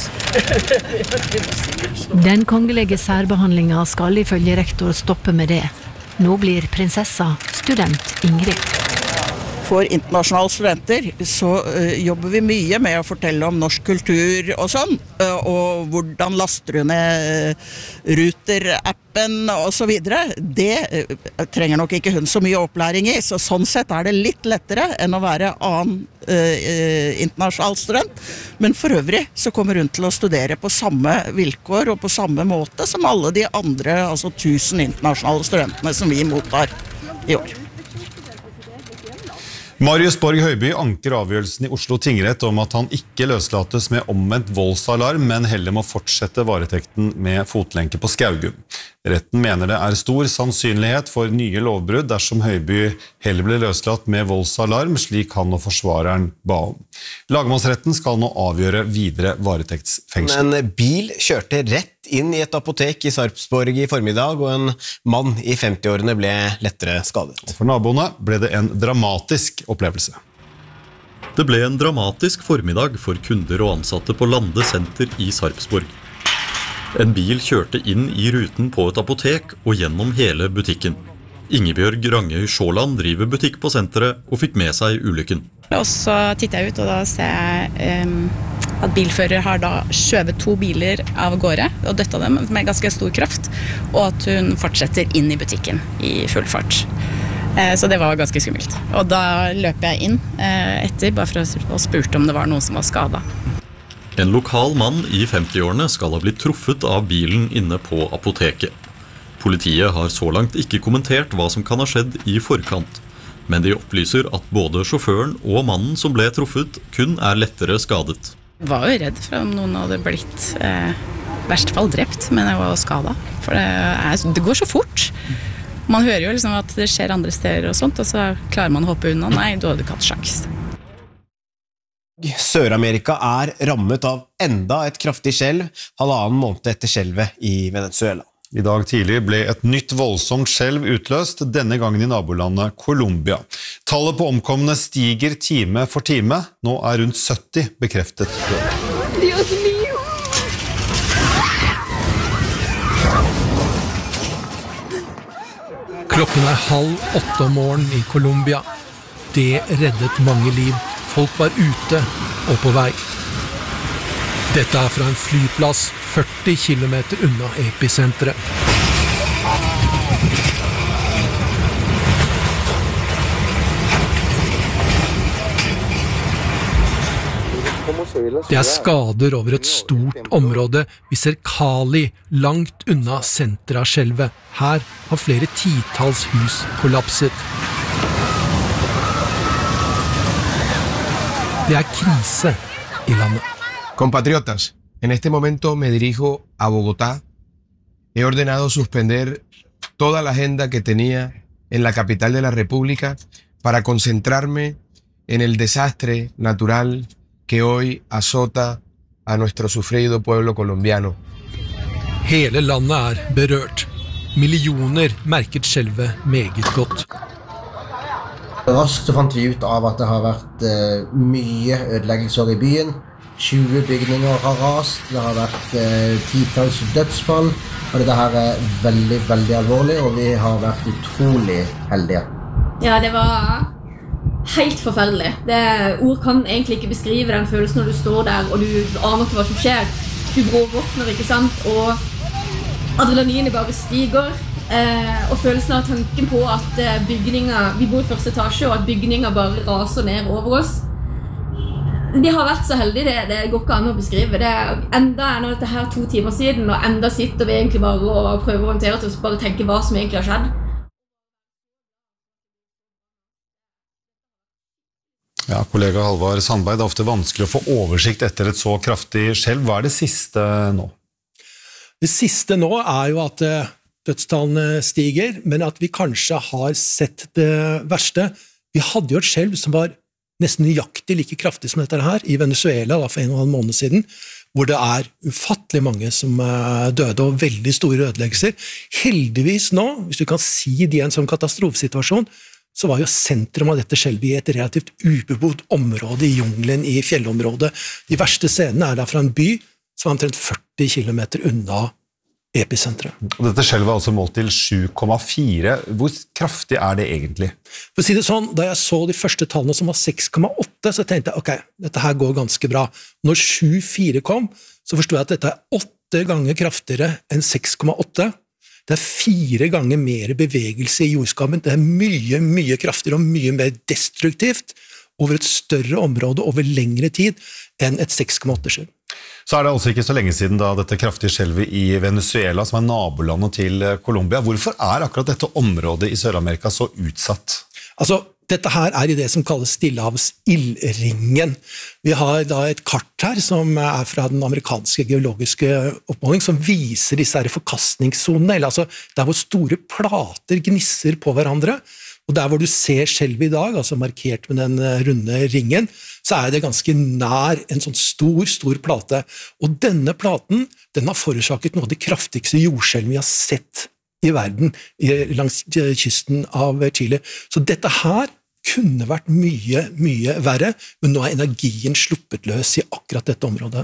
Den kongelige særbehandlingen skal ifølge rektor stoppe med det. Nå blir prinsessa student Ingrid. For internasjonale studenter så uh, jobber vi mye med å fortelle om norsk kultur og sånn, uh, og hvordan laster du ned uh, Ruter-appen og så videre. Det uh, trenger nok ikke hun så mye opplæring i, så sånn sett er det litt lettere enn å være annen uh, uh, internasjonal student. Men for øvrig så kommer hun til å studere på samme vilkår og på samme måte som alle de andre, altså tusen internasjonale studentene som vi mottar i år. Marius Borg Høiby anker avgjørelsen i Oslo tingrett om at han ikke løslates med omvendt voldsalarm, men heller må fortsette varetekten med fotlenke på Skaugum. Retten mener det er stor sannsynlighet for nye lovbrudd dersom Høiby heller blir løslatt med voldsalarm, slik han og forsvareren ba om. Lagmannsretten skal nå avgjøre videre varetektsfengsel. En bil kjørte rett inn i et apotek i Sarpsborg i formiddag, og en mann i femti-årene ble lettere skadet. For naboene ble det en dramatisk opplevelse. Det ble en dramatisk formiddag for kunder og ansatte på Lande Senter i Sarpsborg. En bil kjørte inn i ruten på et apotek og gjennom hele butikken. Ingebjørg Rangøy Sjåland driver butikk på senteret og fikk med seg ulykken. Og så titter jeg ut, og da ser jeg um, at bilfører har da skjøvet to biler av gårde og døtta dem med ganske stor kraft, og at hun fortsetter inn i butikken i full fart. Uh, så det var ganske skummelt. Og da løper jeg inn uh, etter, bare for å, å spurte om det var noen som var skadet. En lokal mann i femti-årene skal ha blitt truffet av bilen inne på apoteket. Politiet har så langt ikke kommentert hva som kan ha skjedd i forkant, men de opplyser at både sjåføren og mannen som ble truffet kun er lettere skadet. Jeg var jo redd for om noen hadde blitt eh, verst fall drept, men jeg var skadet. For det, er, det går så fort. Man hører jo liksom at det skjer andre steder og sånt, og så klarer man å hoppe unna. Nei, du hadde ikke hatt sjans. Sør-Amerika er rammet av enda et kraftig skjelv, halvannen måned etter skjelvet i Venezuela. I dag tidlig ble et nytt voldsomt skjelv utløst, denne gangen i nabolandet Colombia. Tallet på omkomne stiger time for time. Nå er rundt sytti bekreftet døde. Dios mío! Klokken er halv åtte om morgenen i Colombia. Det reddet mange liv. Folk var ute og på vei. Dette er fra en flyplass førti kilometer unna episenteret. Det er skader over et stort område. Vi ser Cali langt unna senteret av skjelvet. Her har flere titalls hus kollapset. Det er krise i landet. Compatriotas, en este momento me dirijo a Bogotá. He ordenado suspender toda la agenda que tenía en la capital de la República para concentrarme en el desastre natural que hoy azota a nuestro sufrido pueblo colombiano. Hele landet er berørt. Millioner merket skjelvet meget godt. Raskt så fant vi ut av at det har vært eh, mye ødeleggelser i byen. tjue bygninger har rast, det har vært eh, titalls dødsfall, og dette her er veldig, veldig alvorlig, og vi har vært utrolig heldige. Ja, det var helt forferdelig. Det, ord kan egentlig ikke beskrive den følelsen når du står der, og du aner ikke hva som skjer. Du bråvåkner, ikke sant, og adrenalinet bare stiger. Eh, og følelsen av tanken på at eh, bygninger, vi bor i første etasje, og at bygninger bare raser ned over oss. De har vært så heldige, det, det går ikke an å beskrive. Det er enda er dette her to timer siden, og enda sitter vi egentlig bare og prøver å håndtere til å bare tenke hva som egentlig har skjedd. Ja, kollega Halvard Sandberg, det er ofte vanskelig å få oversikt etter et så kraftig skjelv. Hva er det siste nå? Det siste nå er jo at dødstallene stiger, men at vi kanskje har sett det verste. Vi hadde jo et skjelv som var nesten nøyaktig like kraftig som dette her i Venezuela da, for en og en halv måned siden, hvor det er ufattelig mange som døde og veldig store ødeleggelser. Heldigvis nå, hvis du kan si det i en sånn katastrofesituasjon, så var jo sentrum av dette skjelvet i et relativt ubebodd område i jungelen i fjellområdet. De verste scenene er der fra en by som er omtrent førti kilometer unna episentret. Og dette skjelvet er altså målt til sju komma fire. Hvor kraftig er det egentlig? For å si det sånn, da jeg så de første tallene som var seks komma åtte, så tenkte jeg, ok, dette her går ganske bra. Når sju komma fire kom, så forstod jeg at dette er åtte ganger kraftigere enn seks komma åtte. Det er fire ganger mer bevegelse i jordskammen. Det er mye, mye kraftigere og mye mer destruktivt over et større område over lengre tid enn et seks komma åtte-skjelv. Så er det altså ikke så lenge siden da dette kraftige skjelvet i Venezuela, som er nabolandet til Colombia. Hvorfor er akkurat dette området i Sør-Amerika så utsatt? Altså, dette her er i det som kalles Stillehavs-ildringen. Vi har da et kart her som er fra den amerikanske geologiske oppmåling, som viser disse her forkastningssonene, eller altså der hvor store plater gnisser på hverandre, og der hvor du ser skjelvet i dag, altså markert med den runde ringen, så er det ganske nær en sånn stor, stor plate. Og denne platen, den har forårsaket noe av de kraftigste jordskjelvene vi har sett i verden langs kysten av Chile. Så dette her kunne vært mye, mye verre, men nå er energien sluppet løs i akkurat dette området.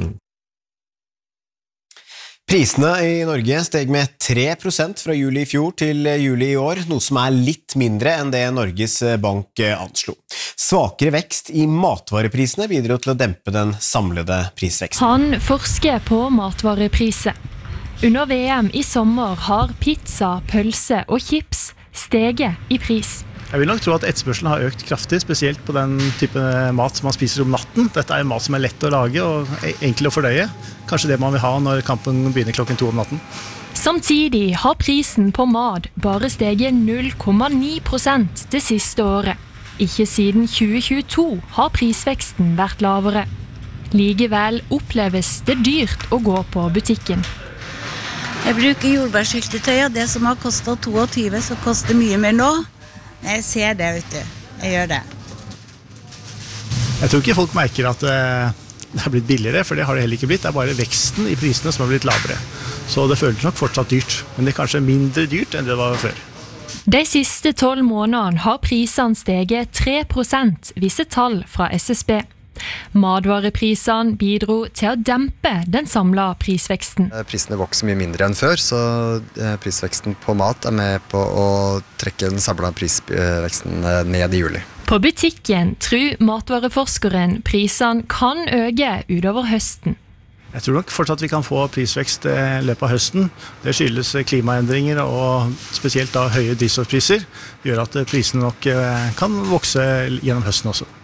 Prisene i Norge steg med tre prosent fra juli i fjor til juli i år, noe som er litt mindre enn det Norges Bank anslo. Svakere vekst i matvareprisene bidro til å dempe den samlede prisveksten. Han forsker på matvarepriser. Under V M i sommer har pizza, pølse og chips steget i pris. Jeg vil nok tro at etterspørselen har økt kraftig, spesielt på den type mat som man spiser om natten. Dette er mat som er lett å lage og enkel å fordøye. Kanskje det man vil ha når kampen begynner klokken to om natten. Samtidig har prisen på mat bare steget null komma ni prosent det siste året. Ikke siden tjue tjueto har prisveksten vært lavere. Likevel oppleves det dyrt å gå på butikken. Jeg bruker jordbærsyltetøy, og det som har kostet tjueto, så koster mye mer nå. Jeg ser det, vet du. Jeg gjør det. Jeg tror ikke folk merker at det er blitt billigere, for det har det heller ikke blitt. Det er bare veksten i prisene som har blitt lavere. Så det føles nok fortsatt dyrt, men det er kanskje mindre dyrt enn det var før. De siste tolv månedene har prisene steget tre prosent, viser tall fra S S B. Matvareprisene bidro til å dempe den samlede prisveksten. Prisene vokser mye mindre enn før, så prisveksten på mat er med på å trekke den samlede prisveksten ned i juli. På butikken tror matvareforskeren prisene kan øke utover høsten. Jeg tror nok fortsatt vi kan få prisvekst i løpet av høsten. Det skyldes klimaendringer og spesielt da høye drivstoffpriser, gjør at prisene nok kan vokse gjennom høsten også.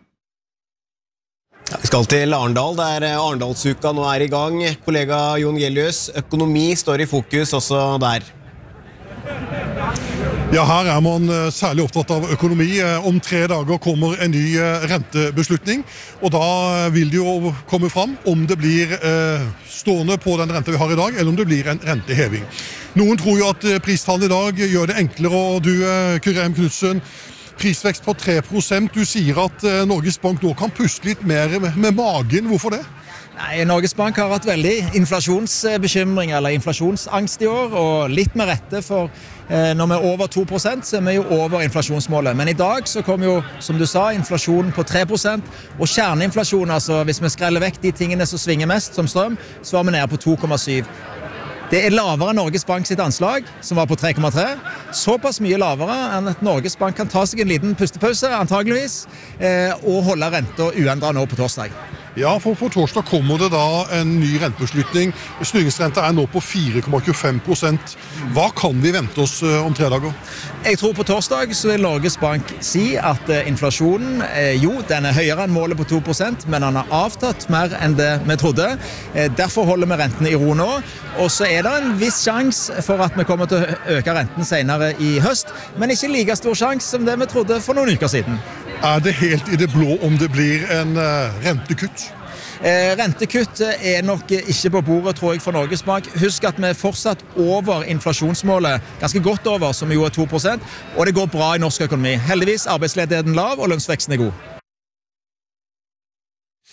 Ja, vi skal til Arendal, der Arendalsuka nå er i gang. Kollega Jon Gelius, økonomi står i fokus også der. Ja, her er man særlig opptatt av økonomi. Om tre dager kommer en ny rentebeslutning, og da vil det jo komme fram om det blir stående på den rente vi har i dag, eller om det blir en renteheving. Noen tror jo at pristallene i dag gjør det enklere, og du, Kyrre M. Knudsen, prisvekst på tre prosent. Du sier at Norges Bank nå kan puste litt mer med magen. Hvorfor det? Nei, Norges Bank har hatt veldig inflasjonsbekymring eller inflasjonsangst i år, og litt med rette, for eh, når vi er over to prosent, så er vi jo over inflasjonsmålet. Men i dag så kom jo, som du sa, inflasjonen på tre prosent, og kjerneinflasjon, altså hvis vi skreller vekk de tingene som svinger mest, som strøm, så var vi nede på to komma syv. Det er lavere enn Norges Bank sitt anslag, som var på tre komma tre. Såpass mye lavere enn at Norges Bank kan ta seg en liten pustepause, antageligvis, eh, og holde renta uendret nå på torsdag. Ja, for på torsdag kommer det da en ny rentebeslutning. Styringsrenta er nå på fire komma tjuefem prosent. Hva kan vi vente oss om tre dager? Jeg tror på torsdag så vil Norges Bank si at inflasjonen, jo, den er høyere enn målet på to prosent, men den har avtatt mer enn det vi trodde. Derfor holder vi rentene i ro nå. Og så er det en viss sjanse for at vi kommer til å øke renten senere i høst, men ikke like stor sjanse som det vi trodde for noen uker siden. Er det helt i det blå om det blir en uh, rentekutt? Eh, rentekutt er nok ikke på bordet, tror jeg, for Norges Bank. Husk at vi er fortsatt over inflasjonsmålet, ganske godt over, som jo er to prosent, og det går bra i norsk økonomi. Heldigvis arbeidsledigheten lav, og lønnsveksten er god.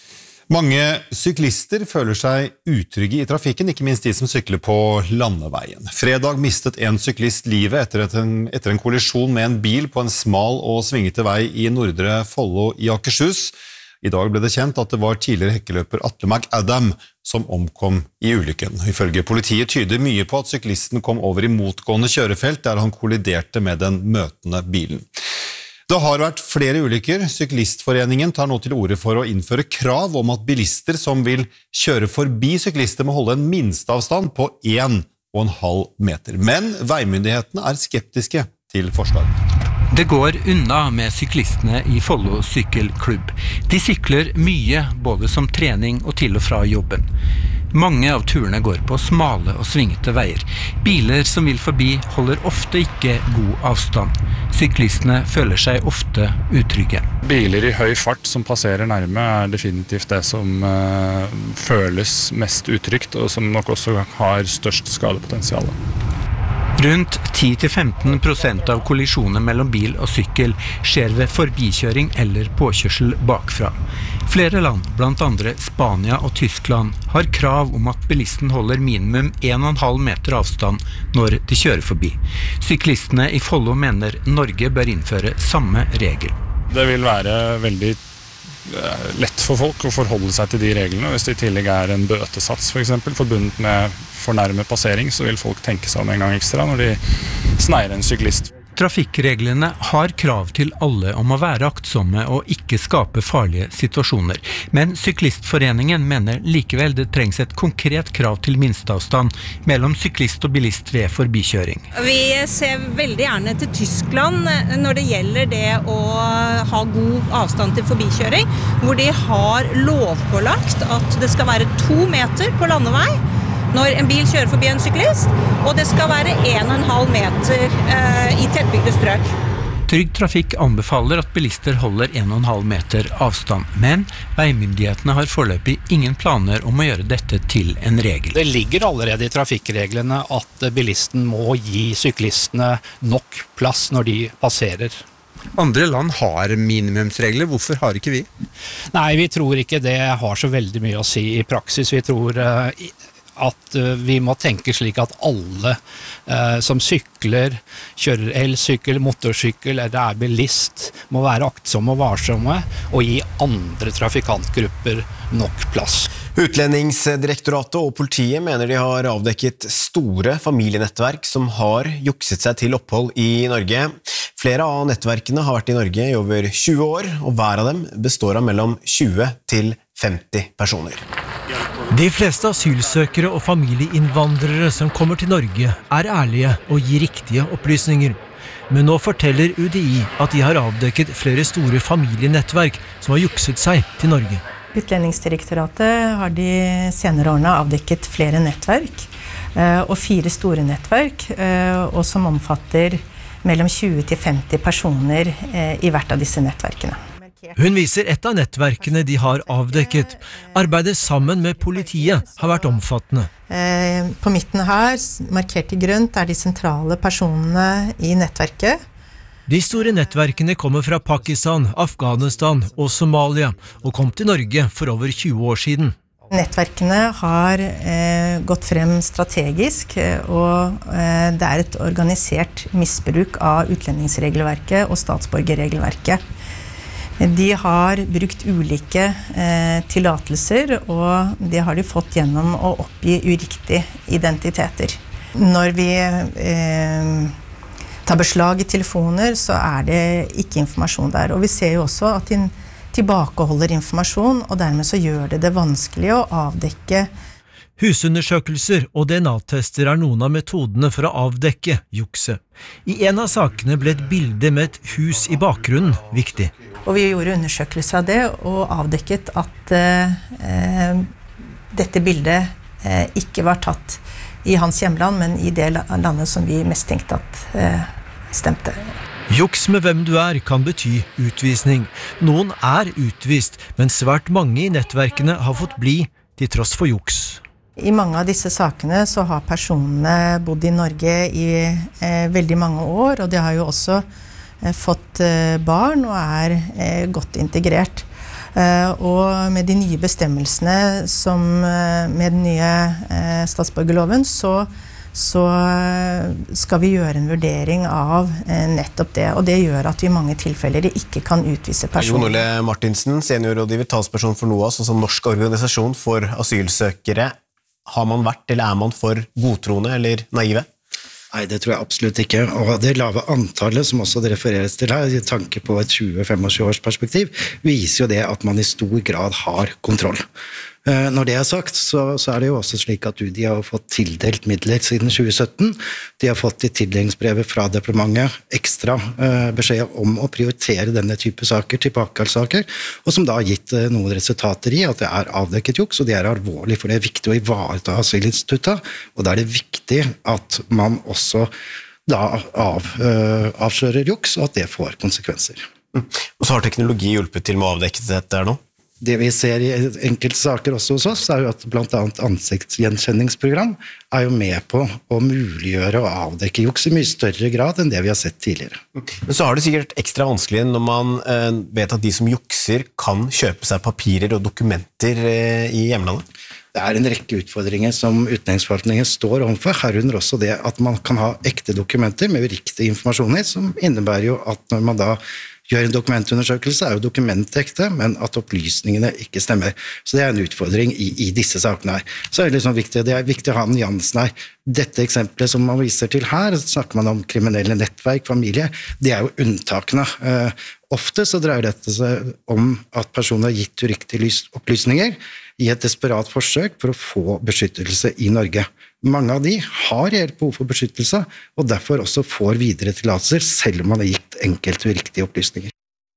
Mange syklister føler seg utrygge i trafikken, ikke minst de som sykler på landeveien. Fredag mistet en syklist livet etter, en, etter en kollisjon med en bil på en smal og svingete vei i Nordre Follo i Akershus. I dag ble det kjent at det var tidligere hekkeløper Atle McAdam som omkom i ulykken. Ifølge politiet tyder mye på at syklisten kom over i motgående kjørefelt der han kolliderte med den møtende bilen. Det har vært flere ulykker. Syklistforeningen tar nå til orde for å innføre krav om at bilister som vil kjøre forbi syklister må holde en minsteavstand på en og en halv meter. Men veimyndighetene er skeptiske til forslaget. Det går unna med syklistene i Follo sykkelklubb. De sykler mye, både som trening og til og fra jobben. Mange av turene går på smale og svingete veier. Biler som vil forbi holder ofte ikke god avstand. Syklistene føler seg ofte utrygge. Biler i høy fart som passerer nærme er definitivt det som uh, føles mest utrygt, og som nok også har størst skadepotensial. Rundt ti til femten prosent av kollisjoner mellom bil og sykkel skjer ved forbikjøring eller påkjørsel bakfra. Flere land, blant andre Spania og Tyskland, har krav om at bilisten holder minimum en og en halv meter avstand når de kjører forbi. Syklistene i Follo mener Norge bør innføre samme regel. Det vil være veldig lett for folk å forholde seg til de reglene. Hvis det i tillegg er en bøtesats for eksempel, forbundet med fornærmet passering, så vil folk tenke seg om en gang ekstra når de sneier en syklist. Trafikkreglene har krav til alle om å være aktsomme og ikke skape farlige situasjoner. Men Syklistforeningen mener likevel det trengs et konkret krav til minsteavstand mellom syklist og bilist ved forbikjøring. Vi ser veldig gjerne til Tyskland når det gjelder det å ha god avstand til forbikjøring, hvor de har lovpålagt at det skal være to meter på landevei når en bil kjører forbi en syklist, og det skal være en og en halv meter eh, i tettbygde strøk. Trygg Trafikk anbefaler at bilister holder en og en halv meter avstand, men veimyndighetene har foreløpig ingen planer om å gjøre dette til en regel. Det ligger allerede i trafikkreglene at bilisten må gi syklistene nok plass når de passerer. Andre land har minimumsregler, hvorfor har ikke vi? Nei, vi tror ikke det har så veldig mye å si i praksis. Vi tror uh, at vi må tenke slik at alle eh, som sykler, kjører elsykkel, motorsykkel eller er bilist, må være aktsomme og varsomme og gi andre trafikantgrupper nok plass. Utlendingsdirektoratet og politiet mener de har avdekket store familienettverk som har jukset seg til opphold i Norge. Flere av nettverkene har vært i Norge i over tjue år, og hver av dem består av mellom tjue til femti personer. De fleste asylsøkere og familieinnvandrere som kommer til Norge er ærlige og gir riktige opplysninger. Men nå forteller U D I at de har avdekket flere store familienettverk som har jukset seg til Norge. Utlendingsdirektoratet har de senere årene avdekket flere nettverk, og fire store nettverk, og som omfatter mellom tjue til femti personer i hvert av disse nettverkene. Hun viser et av nettverkene de har avdekket. Arbeidet sammen med politiet har vært omfattende. På midten her, markert i grønt, er de sentrale personene i nettverket. De store nettverkene kommer fra Pakistan, Afghanistan og Somalia, og kom til Norge for over tjue år siden. Nettverkene har eh, gått frem strategisk, og eh, det er et organisert misbruk av utlendingsregelverket og statsborgerregelverket. De har brukt ulike eh, tillatelser, og det har de fått gjennom å oppgi uriktige identiteter. Når vi eh, tar beslag i telefoner, så er det ikke informasjon der. Og vi ser jo også at de tilbakeholder informasjon, og dermed så gjør det det vanskelig å avdekke. Husundersøkelser og D N A-tester er noen av metodene for å avdekke jukse. I en av sakene ble et bilde med et hus i bakgrunnen viktig. Og vi gjorde undersøkelser av det og avdekket at eh, dette bildet eh, ikke var tatt i hans hjemland, men i det landet som vi mest tenkte at eh, stemte. Juks med hvem du er kan bety utvisning. Noen er utvist, men svært mange i nettverkene har fått bli til tross for juks. I mange av disse sakene så har personene bodd i Norge i eh, veldig mange år, og de har jo også eh, fått eh, barn og er eh, godt integrert. Og med de nye bestemmelsene som med den nye statsborgerloven, så, så skal vi gjøre en vurdering av nettopp det. Og det gjør at vi i mange tilfeller ikke kan utvise personer. Jon Ole Martinsen, seniorrådgiver, talsperson for NOAS, og som norsk organisasjon for asylsøkere. Har man vært, eller er man for godtroende eller naive? Nei, det tror jeg absolutt ikke. Og det lave antallet som også det refereres til her, i tanke på et tjue til tjuefem års perspektiv, viser jo det at man i stor grad har kontroll. Når det er sagt, så, så er det jo også slik at U D I har fått tildelt midler siden tjue sytten. De har fått i tildelingsbrevet fra departementet ekstra eh, beskjed om å prioritere denne type saker, tilbakekallssaker, og som da har gitt eh, noen resultater i at det er avdekket juks, og det er alvorlig, for det er viktig å ivareta asylinstituttet, og da er det viktig at man også da av, eh, avslører juks, og at det får konsekvenser. Mm. Og så har teknologi hjulpet til med å avdekke dette her nå? Det vi ser i enkelte saker også hos oss, er jo at blant annet ansiktsgjenkjenningsprogram er jo med på å muliggjøre og avdekke juks i mye større grad enn det vi har sett tidligere. Men så har det sikkert ekstra vanskelig når man eh, vet at de som jukser kan kjøpe seg papirer og dokumenter eh, i hjemlandet. Det er en rekke utfordringer som utlendingsforvaltningen står overfor, herunder også det at man kan ha ekte dokumenter med uriktig informasjoner, som innebærer jo at når man da gjør en dokumentundersøkelse, er jo dokumentet ekte, men at opplysningene ikke stemmer. Så det er en utfordring i, i disse sakene her. Så er det liksom viktig, det er viktig å ha nyansen her. Dette eksempelet som man viser til her, snakker man om kriminelle nettverk, familie, det er jo unntakene. Eh, ofte så dreier dette seg om at personer har gitt uriktige opplysninger i et desperat forsøk for å få beskyttelse i Norge. Mange av de har reelt behov for beskyttelse, og derfor også får videre tillatelser, selv om man har gitt enkelte uriktige opplysninger.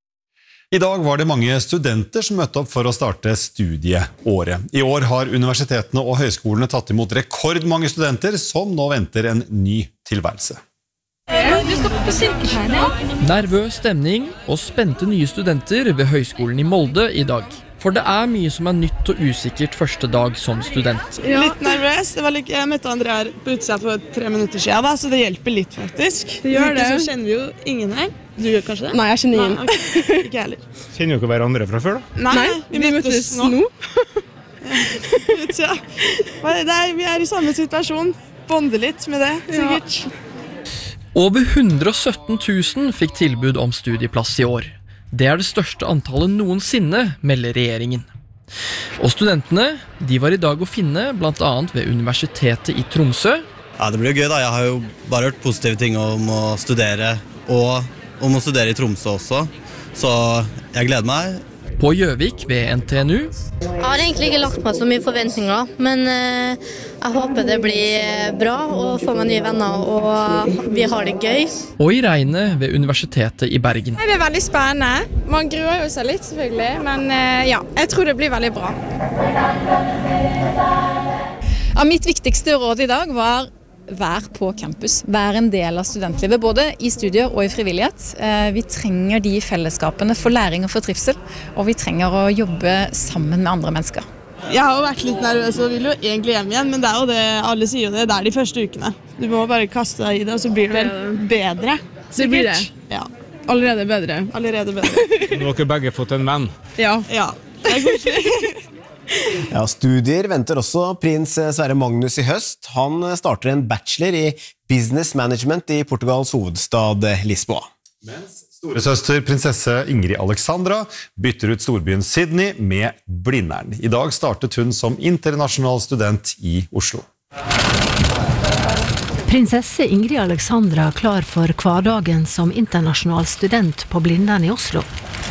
I dag var det mange studenter som møtte opp for å starte studieåret. I år har universitetene og høyskolene tatt imot rekordmange studenter, som nå venter en ny tilværelse. Du skal på sykepleier. Nervøs stemning og spente nye studenter ved Høgskolen i Molde i dag. For det er mye som er nytt og usikkert første dag som student. Ja. Litt nervøs. Det var like, jeg møtte André her på utsida for tre minutter siden, da, så det hjelper litt faktisk. Det gjør det. Så kjenner vi jo ingen her. Du gjør kanskje det? Nei, jeg kjenner ingen. Nei, okay. Ikke heller. Kjenner jo ikke hverandre fra før da? Nei, Nei vi, vi møttes, møttes nå. nå. Utsida. Vi er i samme situasjon. Bonder litt med det, sikkert. Ja. Over hundre og sytten tusen fikk tilbud om studieplass i år. Det er det største antallet noensinne, melder regjeringen. Og studentene, de var i dag å finne blant annet ved Universitetet i Tromsø. Ja, det blir jo gøy da. Jeg har jo bare hørt positive ting om å studere, og om å studere i Tromsø også. Så jeg gleder meg. På Gjøvik ved N T N U. Jeg har egentlig ikke lagt meg så mye forventninger, men eh, jeg håper det blir bra og får meg nye venner, og vi har det gøy. Og i regnet ved Universitetet i Bergen. Det er veldig spennende. Man gruer jo seg litt selvfølgelig, men eh, ja, jeg tror det blir veldig bra. Ja, mitt viktigste råd i dag var vær på campus, vær en del av studentlivet, både i studier og i frivillighet. Vi trenger de fellesskapene for læring og for trivsel, og vi trenger å jobbe sammen med andre mennesker. Jeg har jo vært litt nervøs og vil jo egentlig hjem igjen, men det er jo det, alle sier jo det, det er de første ukene. Du må bare kaste deg i det, og så blir det vel bedre. Så blir det. Ja. Allerede bedre. Allerede bedre. Nå har dere begge fått en venn. Ja. Ja. Det er koselig. Ja, studier venter også prins Sverre Magnus i høst. Han starter en bachelor i business management i Portugals hovedstad Lisboa. Mens storesøster prinsesse Ingrid Alexandra bytter ut storbyen Sydney med Blindern. I dag startet hun som internasjonal student i Oslo. Prinsesse Ingrid Alexandra klar for hverdagen som internasjonal student på Blindern i Oslo.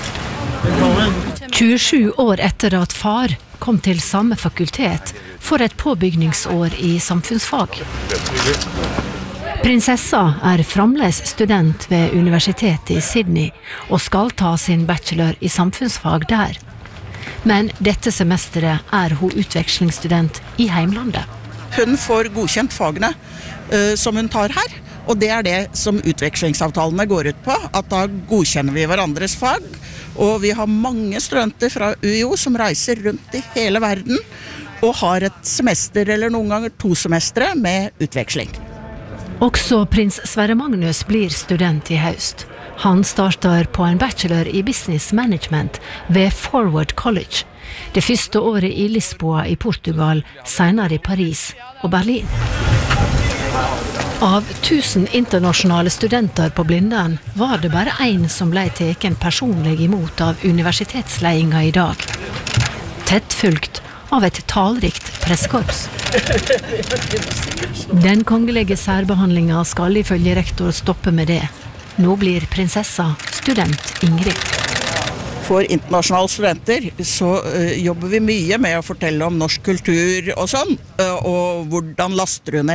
tjuesju år etter at far kom til samme fakultet for et påbygningsår i samfunnsfag. Prinsessa er fremdeles student ved Universitetet i Sydney og skal ta sin bachelor i samfunnsfag der. Men dette semesteret er hun utvekslingsstudent i heimlandet. Hun får godkjent fagene uh, som hun tar her, og det er det som utvekslingsavtalene går ut på, at da godkjenner vi hverandres fag. Og vi har mange studenter fra U I O som reiser rundt i hele verden og har et semester eller noen ganger to semestre med utveksling. Også prins Sverre Magnus blir student i høst. Han starter på en bachelor i business management ved Forward College. Det første året i Lisboa i Portugal, senere i Paris og Berlin. Av tusen internasjonale studenter på Blindern var det bare en som ble teken personlig imot av universitetsledelsen i dag. Tett fulgt av et talrikt pressekorps. Den kongelige særbehandlingen skal ifølge rektor stoppe med det. Nå blir prinsessa student Ingrid. For internasjonale studenter så uh, jobber vi mye med å fortelle om norsk kultur og sånn, uh, og hvordan laster du ned